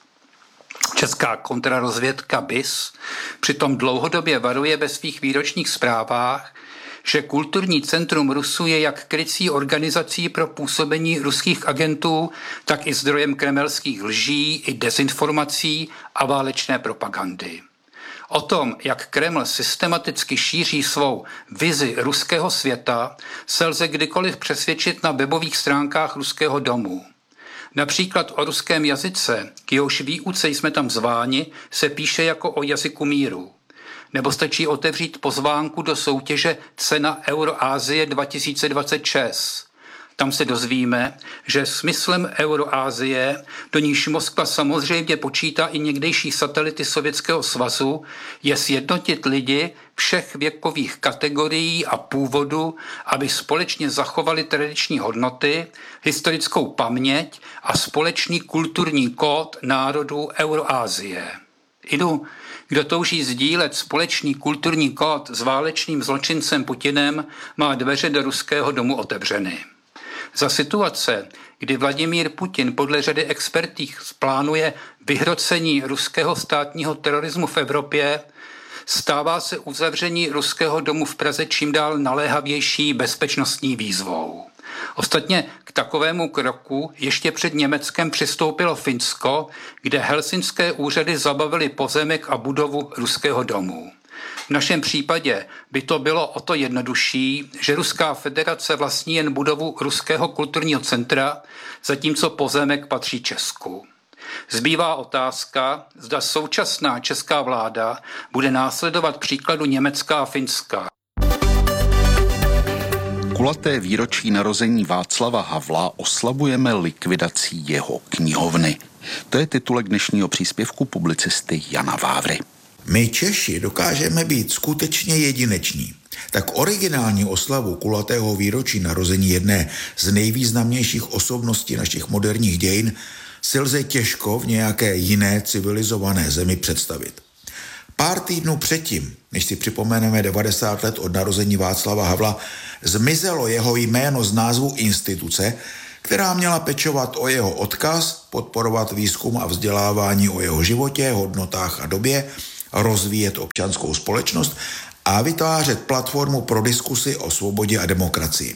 Česká kontrarozvědka BIS přitom dlouhodobě varuje ve svých výročních zprávách, že kulturní centrum Rusů je jak krycí organizací pro působení ruských agentů, tak i zdrojem kremelských lží i dezinformací a válečné propagandy. O tom, jak Kreml systematicky šíří svou vizi ruského světa, se lze kdykoliv přesvědčit na webových stránkách ruského domu. Například o ruském jazyce, k jehož výuce jsme tam zváni, se píše jako o jazyku míru. Nebo stačí otevřít pozvánku do soutěže Cena Euroasie 2026. Tam se dozvíme, že smyslem Euroasie, do níž Moskva samozřejmě počítá i někdejší satelity Sovětského svazu, je sjednotit lidi všech věkových kategorií a původu, aby společně zachovali tradiční hodnoty, historickou paměť a společný kulturní kód národů Euroasie. Kdo touží sdílet společný kulturní kód s válečným zločincem Putinem, má dveře do ruského domu otevřeny. Za situace, kdy Vladimír Putin podle řady expertů plánuje vyhrocení ruského státního terorismu v Evropě, stává se uzavření ruského domu v Praze čím dál naléhavější bezpečnostní výzvou. Ostatně k takovému kroku ještě před Německem přistoupilo Finsko, kde helsinské úřady zabavily pozemek a budovu ruského domu. V našem případě by to bylo o to jednodušší, že Ruská federace vlastní jen budovu Ruského kulturního centra, zatímco pozemek patří Česku. Zbývá otázka, zda současná česká vláda bude následovat příkladu Německa a Finska. Kulaté výročí narození Václava Havla oslavujeme likvidací jeho knihovny. To je titulek dnešního příspěvku publicisty Jana Vávry. My Češi dokážeme být skutečně jedineční. Tak originální oslavu kulatého výročí narození jedné z nejvýznamnějších osobností našich moderních dějin si lze těžko v nějaké jiné civilizované zemi představit. Pár týdnů předtím, než si připomeneme 90 let od narození Václava Havla, zmizelo jeho jméno z názvu instituce, která měla pečovat o jeho odkaz, podporovat výzkum a vzdělávání o jeho životě, hodnotách a době, rozvíjet občanskou společnost a vytvářet platformu pro diskusy o svobodě a demokracii.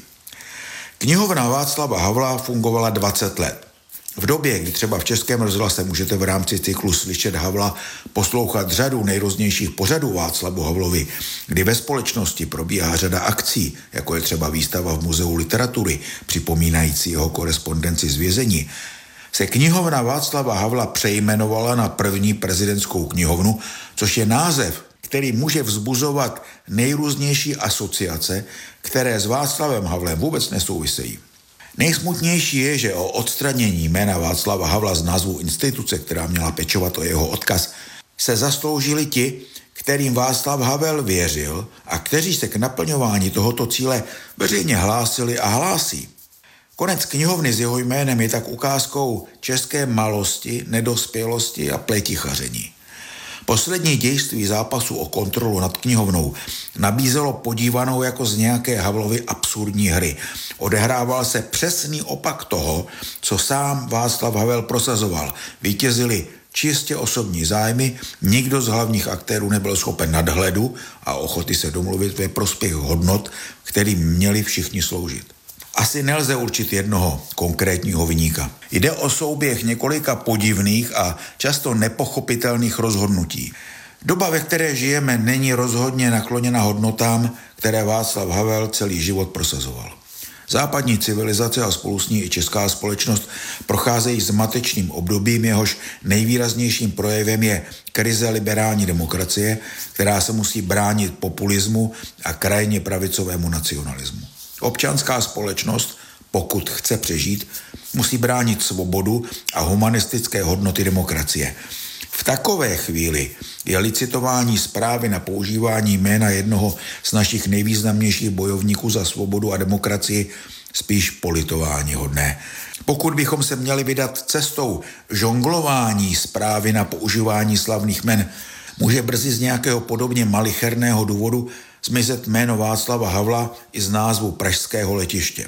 Knihovna Václava Havla fungovala 20 let. V době, kdy třeba v Českém rozhlase můžete v rámci cyklu Slyšet Havla poslouchat řadu nejrůznějších pořadů Václavu Havlovi, kdy ve společnosti probíhá řada akcí, jako je třeba výstava v Muzeu literatury, připomínající jeho korespondenci z vězení, se knihovna Václava Havla přejmenovala na první prezidentskou knihovnu, což je název, který může vzbuzovat nejrůznější asociace, které s Václavem Havlem vůbec nesouvisejí. Nejsmutnější je, že o odstranění jména Václava Havla z názvu instituce, která měla pečovat o jeho odkaz, se zasloužili ti, kterým Václav Havel věřil a kteří se k naplňování tohoto cíle veřejně hlásili a hlásí. Konec knihovny s jeho jménem je tak ukázkou české malosti, nedospělosti a pletichaření. Poslední dějství zápasu o kontrolu nad knihovnou nabízelo podívanou jako z nějaké Havlovy absurdní hry. Odehrával se přesný opak toho, co sám Václav Havel prosazoval. Vítězili čistě osobní zájmy, nikdo z hlavních aktérů nebyl schopen nadhledu a ochoty se domluvit ve prospěch hodnot, kterým měli všichni sloužit. Asi nelze určit jednoho konkrétního viníka. Jde o souběh několika podivných a často nepochopitelných rozhodnutí. Doba, ve které žijeme, není rozhodně nakloněna hodnotám, které Václav Havel celý život prosazoval. Západní civilizace a spolu s ní i česká společnost procházejí zmatečným obdobím, jehož nejvýraznějším projevem je krize liberální demokracie, která se musí bránit populismu a krajně pravicovému nacionalismu. Občanská společnost, pokud chce přežít, musí bránit svobodu a humanistické hodnoty demokracie. V takové chvíli je licitování zprávy na používání jména jednoho z našich nejvýznamnějších bojovníků za svobodu a demokracii spíš politování hodné. Pokud bychom se měli vydat cestou žonglování zprávy na používání slavných jmen, může brzy z nějakého podobně malicherného důvodu zmizet jméno Václava Havla i z názvu pražského letiště.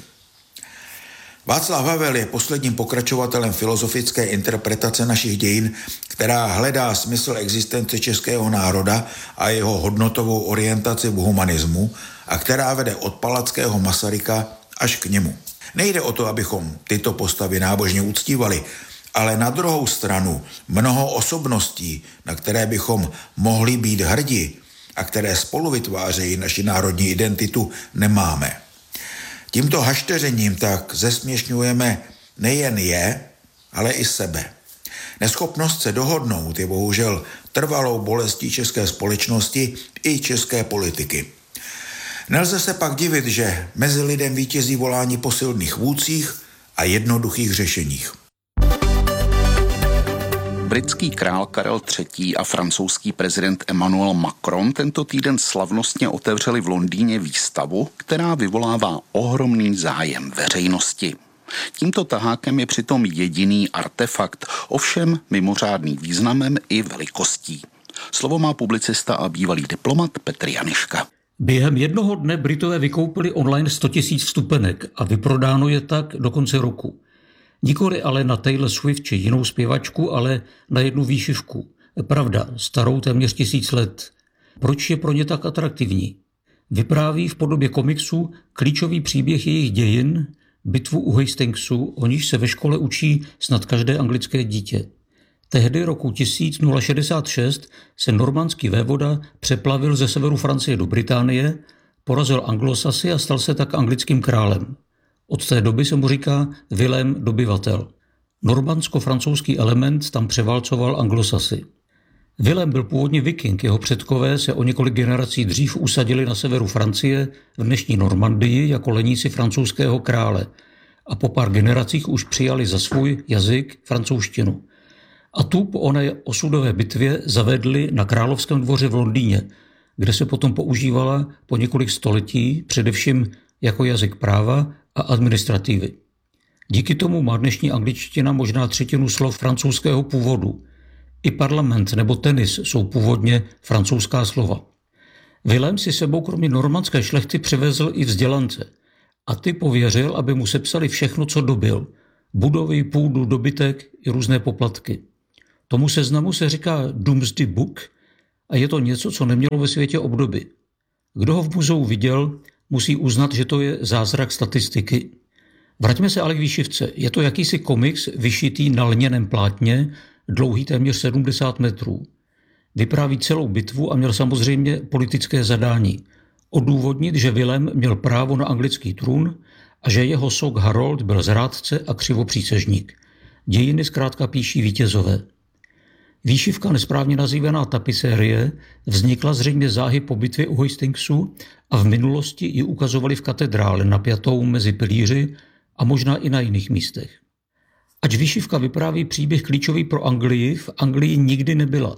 Václav Havel je posledním pokračovatelem filozofické interpretace našich dějin, která hledá smysl existence českého národa a jeho hodnotovou orientaci v humanismu a která vede od Palackého Masaryka až k němu. Nejde o to, abychom tyto postavy nábožně uctívali, ale na druhou stranu mnoho osobností, na které bychom mohli být hrdí a které spolu vytvářejí naši národní identitu, nemáme. Tímto hašteřením tak zesměšňujeme nejen je, ale i sebe. Neschopnost se dohodnout je bohužel trvalou bolestí české společnosti i české politiky. Nelze se pak divit, že mezi lidem vítězí volání po silných vůdcích a jednoduchých řešeních. Britský král Karel III. A francouzský prezident Emmanuel Macron tento týden slavnostně otevřeli v Londýně výstavu, která vyvolává ohromný zájem veřejnosti. Tímto tahákem je přitom jediný artefakt, ovšem mimořádný významem i velikostí. Slovo má publicista a bývalý diplomat Petr Janiška. Během jednoho dne Britové vykoupili online 100 000 vstupenek a vyprodáno je tak do konce roku. Nikoli ale na Taylor Swift či jinou zpěvačku, ale na jednu výšivku. Pravda, starou téměř 1000 let. Proč je pro ně tak atraktivní? Vypráví v podobě komiksu klíčový příběh jejich dějin, bitvu u Hastingsu, o níž se ve škole učí snad každé anglické dítě. Tehdy roku 1066 se normandský vévoda přeplavil ze severu Francie do Británie, porazil Anglosasy a stal se tak anglickým králem. Od té doby se mu říká Vilém dobyvatel. Normandsko-francouzský element tam převálcoval Anglosasy. Vilém byl původně viking, jeho předkové se o několik generací dřív usadili na severu Francie v dnešní Normandii jako leníci francouzského krále a po pár generacích už přijali za svůj jazyk francouzštinu. A tu po oné osudové bitvě zavedli na královském dvoře v Londýně, kde se potom používala po několik století, především jako jazyk práva a administrativy. Díky tomu má dnešní angličtina možná třetinu slov francouzského původu. I parlament nebo tenis jsou původně francouzská slova. Vilém si sebou kromě normandské šlechty přivezl i vzdělance a ty pověřil, aby mu sepsali všechno, co dobyl. Budovy, půdu, dobytek i různé poplatky. Tomu seznamu se říká Domesday Book a je to něco, co nemělo ve světě obdoby. Kdo ho v muzeu viděl, musí uznat, že to je zázrak statistiky. Vraťme se ale k výšivce. Je to jakýsi komiks vyšitý na lněném plátně, dlouhý téměř 70 metrů. Vypráví celou bitvu a měl samozřejmě politické zadání. Odůvodnit, že Vilém měl právo na anglický trůn a že jeho sok Harold byl zrádce a křivopřísežník. Dějiny zkrátka píší vítězové. Výšivka, nesprávně nazývaná tapisérie, vznikla zřejmě záhy po bitvě u Hastingsu a v minulosti ji ukazovali v katedrále napjatou mezi pilíři a možná i na jiných místech. Ač výšivka vypráví příběh klíčový pro Anglii, v Anglii nikdy nebyla.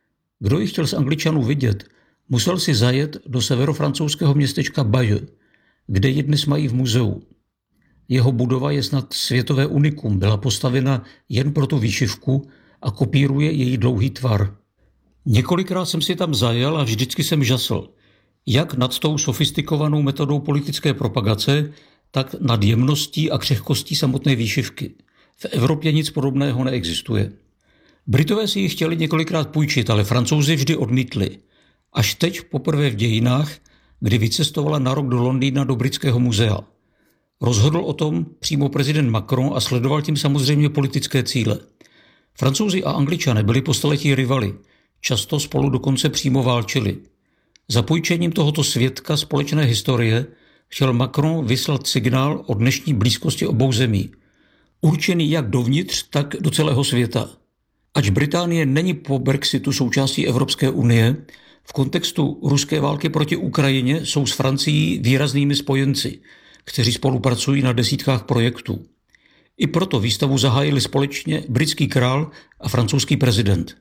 Kdo ji chtěl z Angličanů vidět, musel si zajet do severofrancouzského městečka Bayeux, kde ji dnes mají v muzeu. Jeho budova je snad světové unikum, byla postavena jen pro tu výšivku a kopíruje její dlouhý tvar. Několikrát jsem si tam zajel a vždycky jsem žasl. Jak nad tou sofistikovanou metodou politické propagace, tak nad jemností a křehkostí samotné výšivky. V Evropě nic podobného neexistuje. Britové si ji chtěli několikrát půjčit, ale Francouzi vždy odmítli. Až teď poprvé v dějinách, kdy vycestovala na rok do Londýna do Britského muzea. Rozhodl o tom přímo prezident Macron a sledoval tím samozřejmě politické cíle. Francouzi a Angličané byli po staletí rivali, často spolu dokonce přímo válčili. Za půjčením tohoto svědka společné historie chtěl Macron vyslat signál o dnešní blízkosti obou zemí, určený jak dovnitř, tak do celého světa. Ač Británie není po Brexitu součástí Evropské unie, v kontextu ruské války proti Ukrajině jsou s Francií výraznými spojenci, kteří spolupracují na desítkách projektů. I proto výstavu zahájili společně britský král a francouzský prezident.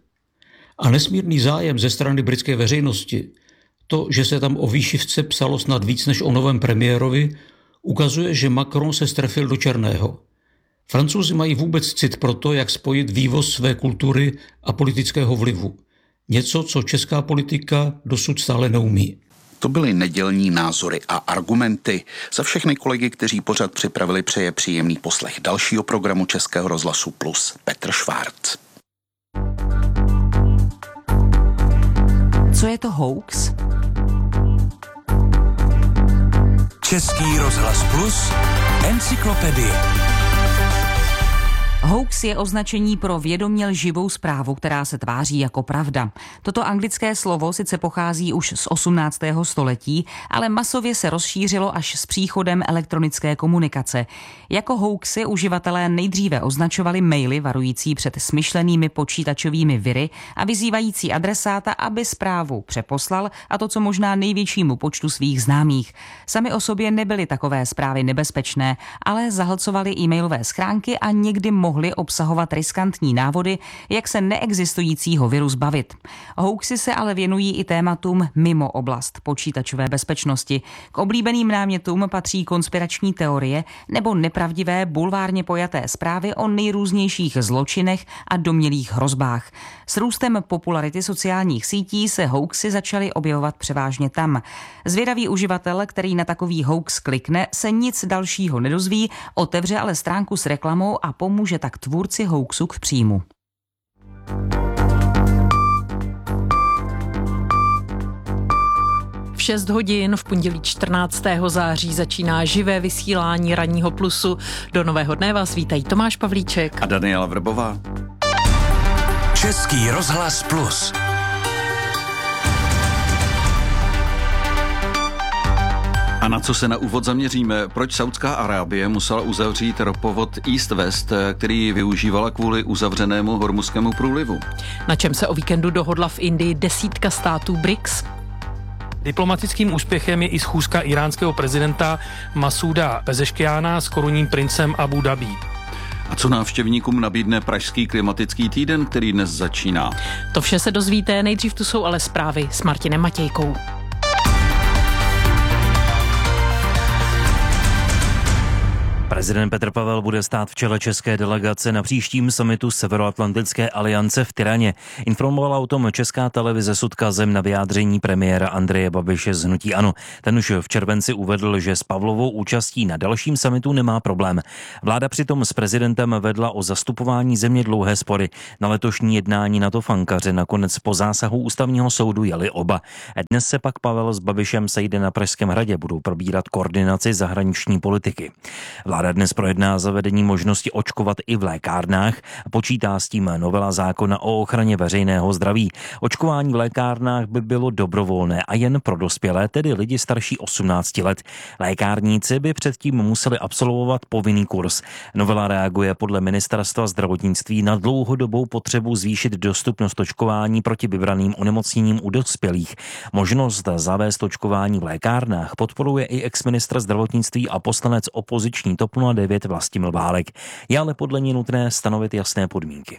A nesmírný zájem ze strany britské veřejnosti, to, že se tam o výšivce psalo snad víc než o novém premiérovi, ukazuje, že Macron se strefil do černého. Francouzi mají vůbec cit pro to, jak spojit vývoz své kultury a politického vlivu. Něco, co česká politika dosud stále neumí. To byly nedělní názory a argumenty. Za všechny kolegy, kteří pořad připravili, přeje příjemný poslech dalšího programu Českého rozhlasu Plus Petr Švárc. Co je to hoax? Český rozhlas Plus, encyklopedie. Hoax je označení pro vědomě lživou zprávu, která se tváří jako pravda. Toto anglické slovo sice pochází už z 18. století, ale masově se rozšířilo až s příchodem elektronické komunikace. Jako hoaxy uživatelé nejdříve označovali maily varující před smyšlenými počítačovými viry a vyzývající adresáta, aby zprávu přeposlal, a to co možná největšímu počtu svých známých. Sami o sobě nebyly takové zprávy nebezpečné, ale zahlcovaly e-mailové schránky a někdy mohly obsahovat riskantní návody, jak se neexistujícího viru zbavit. Hoaxy se ale věnují i tématům mimo oblast počítačové bezpečnosti. K oblíbeným námětům patří konspirační teorie nebo nepravdivé bulvárně pojaté zprávy o nejrůznějších zločinech a domnělých hrozbách. S růstem popularity sociálních sítí se hoaxy začaly objevovat převážně tam. Zvědavý uživatel, který na takový hoax klikne, se nic dalšího nedozví, otevře ale stránku s reklamou a pomůže tak tvůrci hoaxu k příjmu. 6 hodin v pondělí 14. září začíná živé vysílání Ranního plusu. Do nového dne vás vítají Tomáš Pavlíček a Daniela Vrbová. Český rozhlas Plus. A na co se na úvod zaměříme? Proč Saudská Arábie musela uzavřít ropovod East-West, který využívala kvůli uzavřenému Hormuzskému průlivu? Na čem se o víkendu dohodla v Indii 10 států BRICS? Diplomatickým úspěchem je i schůzka iránského prezidenta Masúda Pezeškiána s korunním princem Abu Dhabi. A co návštěvníkům nabídne Pražský klimatický týden, který dnes začíná? To vše se dozvíte, nejdřív tu jsou ale zprávy s Martinem Matějkou. Prezident Petr Pavel bude stát v čele české delegace na příštím summitu Severoatlantické aliance v Tiraně. Informovala o tom Česká televize s odkazem na vyjádření premiéra Andreje Babiše z hnutí ANO. Ten už v červenci uvedl, že s Pavlovou účastí na dalším summitu nemá problém. Vláda přitom s prezidentem vedla o zastupování země dlouhé spory. Na letošní jednání NATO v Ankaře nakonec po zásahu ústavního soudu jeli oba. Dnes se pak Pavel s Babišem sejde na Pražském hradě, budou probírat koordinaci zahraniční politiky. Vláda dnes projedná zavedení možnosti očkovat i v lékárnách a počítá s tím novela zákona o ochraně veřejného zdraví. Očkování v lékárnách by bylo dobrovolné a jen pro dospělé, tedy lidi starší 18 let. Lékárníci by předtím museli absolvovat povinný kurz. Novela reaguje podle ministerstva zdravotnictví na dlouhodobou potřebu zvýšit dostupnost očkování proti vybraným onemocněním u dospělých. Možnost zavést očkování v lékárnách podporuje i exministr zdravotnictví a poslanec opoziční TOP 09 Vlastimil Válek. Je ale podle ní nutné stanovit jasné podmínky.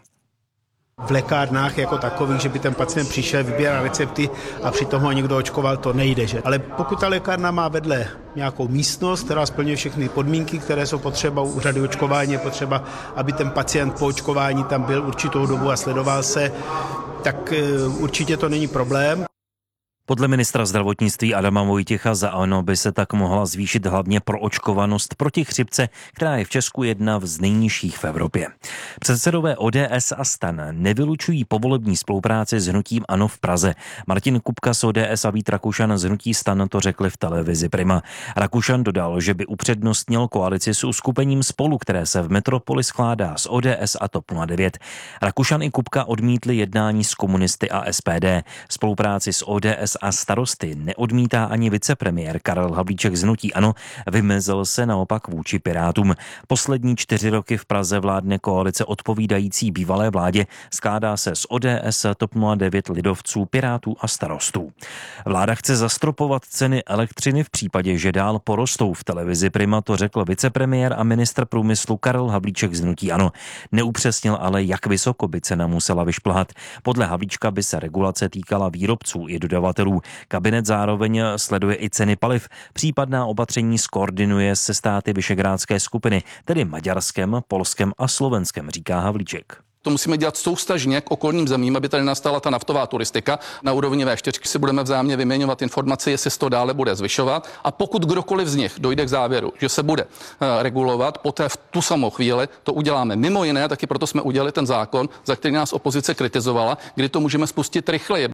V lékárnách jako takových, že by ten pacient přišel, vybíral recepty a přitom ho někdo očkoval, to nejde. Že? Ale pokud ta lékárna má vedle nějakou místnost, která splňuje všechny podmínky, které jsou potřeba u řady očkování, je potřeba, aby ten pacient po očkování tam byl určitou dobu a sledoval se, tak určitě to není problém. Podle ministra zdravotnictví Adama Vojtěcha za ANO by se tak mohla zvýšit hlavně proočkovanost proti chřipce, která je v Česku jedna z nejnižších v Evropě. Předsedové ODS a STAN nevylučují povolební spolupráci s hnutím ANO v Praze. Martin Kupka z ODS a Vít Rakušan z hnutí STAN to řekli v televizi Prima. Rakušan dodal, že by upřednostnil koalici s uskupením Spolu, které se v metropoli skládá z ODS a TOP 09. Rakušan i Kupka odmítli jednání s komunisty a SPD. Spolupráci s ODS a Starosty neodmítá ani vicepremiér Karel Havlíček z hnutí ANO, vymezil se naopak vůči Pirátům. Poslední 4 roky v Praze vládne koalice odpovídající bývalé vládě, skládá se z ODS, TOP 09, Lidovců, Pirátů a Starostů. Vláda chce zastropovat ceny elektřiny v případě, že dál porostou. V televizi Prima to řekl vicepremiér a ministr průmyslu Karel Havlíček z hnutí ANO. Neupřesnil ale, jak vysoko by cena musela vyšplhat. Podle Havlíčka by se regulace týkala výrobců i dodavatelů. Kabinet zároveň sleduje i ceny paliv. Případná opatření skoordinuje se státy Visegrádské skupiny, tedy Maďarskem, Polskem a Slovenskem, říká Havlíček. To musíme dělat soustažně k okolním zemím, aby tady nastala ta naftová turistika. Na úrovni V4 si budeme vzájemně vyměňovat informace, jestli se to dále bude zvyšovat. A pokud kdokoliv z nich dojde k závěru, že se bude regulovat, poté v tu samou chvíli to uděláme. Mimo jiné, taky proto jsme udělali ten zákon, za který nás opozice kritizovala, kdy to můžeme spustit rychleji.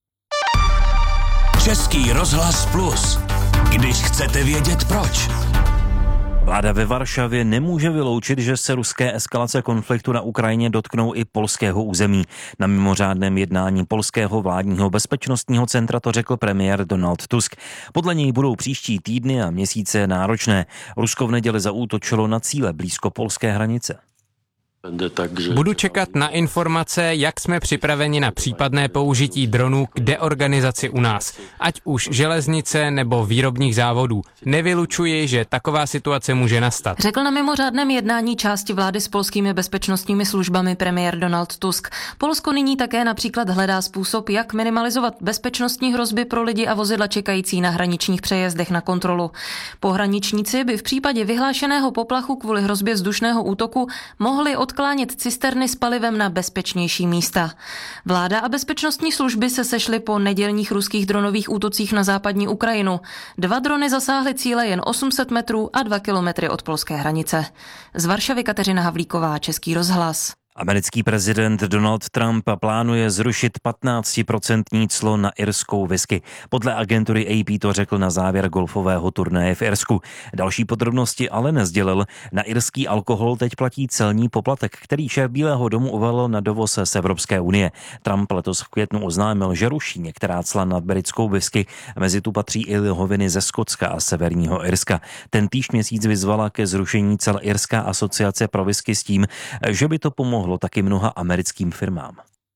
Český rozhlas Plus. Když chcete vědět proč. Vláda ve Varšavě nemůže vyloučit, že se ruské eskalace konfliktu na Ukrajině dotknou i polského území. Na mimořádném jednání polského vládního bezpečnostního centra to řekl premiér Donald Tusk. Podle něj budou příští týdny a měsíce náročné. Rusko v neděli zaútočilo na cíle blízko polské hranice. Budu čekat na informace, jak jsme připraveni na případné použití dronů k deorganizaci u nás, ať už železnice nebo výrobních závodů. Nevylučuji, že taková situace může nastat. Řekl na mimořádném jednání části vlády s polskými bezpečnostními službami premiér Donald Tusk. Polsko nyní také například hledá způsob, jak minimalizovat bezpečnostní hrozby pro lidi a vozidla čekající na hraničních přejezdech na kontrolu. Pohraničníci by v případě vyhlášeného poplachu kvůli hrozbě vzdušného útoku mohli odklánět cisterny s palivem na bezpečnější místa. Vláda a bezpečnostní služby se sešly po nedělních ruských dronových útocích na západní Ukrajinu. 2 drony zasáhly cíle jen 800 metrů a 2 kilometry od polské hranice. Z Varšavy Kateřina Havlíková, Český rozhlas. Americký prezident Donald Trump plánuje zrušit 15% clo na irskou whisky. Podle agentury AP to řekl na závěr golfového turnaje v Irsku. Další podrobnosti ale nesdělil. Na irský alkohol teď platí celní poplatek, který šéf Bílého domu uvalil na dovoz z Evropské unie. Trump letos v květnu oznámil, že ruší některá cla na britskou whisky. Mezi tu patří i lihoviny ze Skotska a Severního Irska. Tentýž měsíc vyzvala ke zrušení cel Irská asociace pro whisky s tím, že by to pomohlo taky mnoha americkým firmám.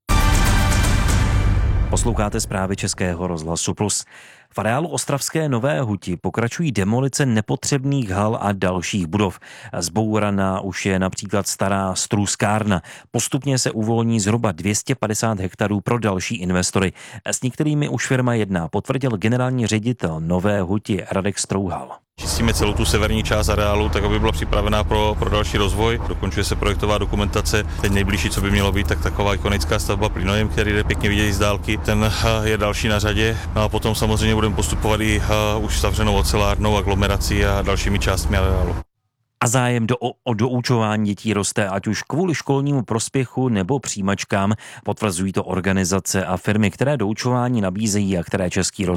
Posloucháte zprávy Českého rozhlasu Plus. V areálu ostravské Nové Huti pokračují demolice nepotřebných hal a dalších budov. Zbouraná už je například stará strůzkárna. Postupně se uvolní zhruba 250 hektarů pro další investory. S některými už firma jedná, potvrdil generální ředitel Nové Huti Radek Strouhal. Čistíme celou tu severní část areálu, tak aby byla připravená pro další rozvoj. Dokončuje se projektová dokumentace. Teď nejbližší, co by mělo být, tak taková ikonická stavba Plynojem, který jde pěkně vidět z dálky. Ten je další na řadě. No a potom samozřejmě budeme postupovat i už zavřenou ocelárnou, aglomerací a dalšími částmi areálu. A zájem o doučování dětí roste, ať už kvůli školnímu prospěchu nebo přijímačkám, potvrzují to organizace a firmy, které doučování nabízejí a které Český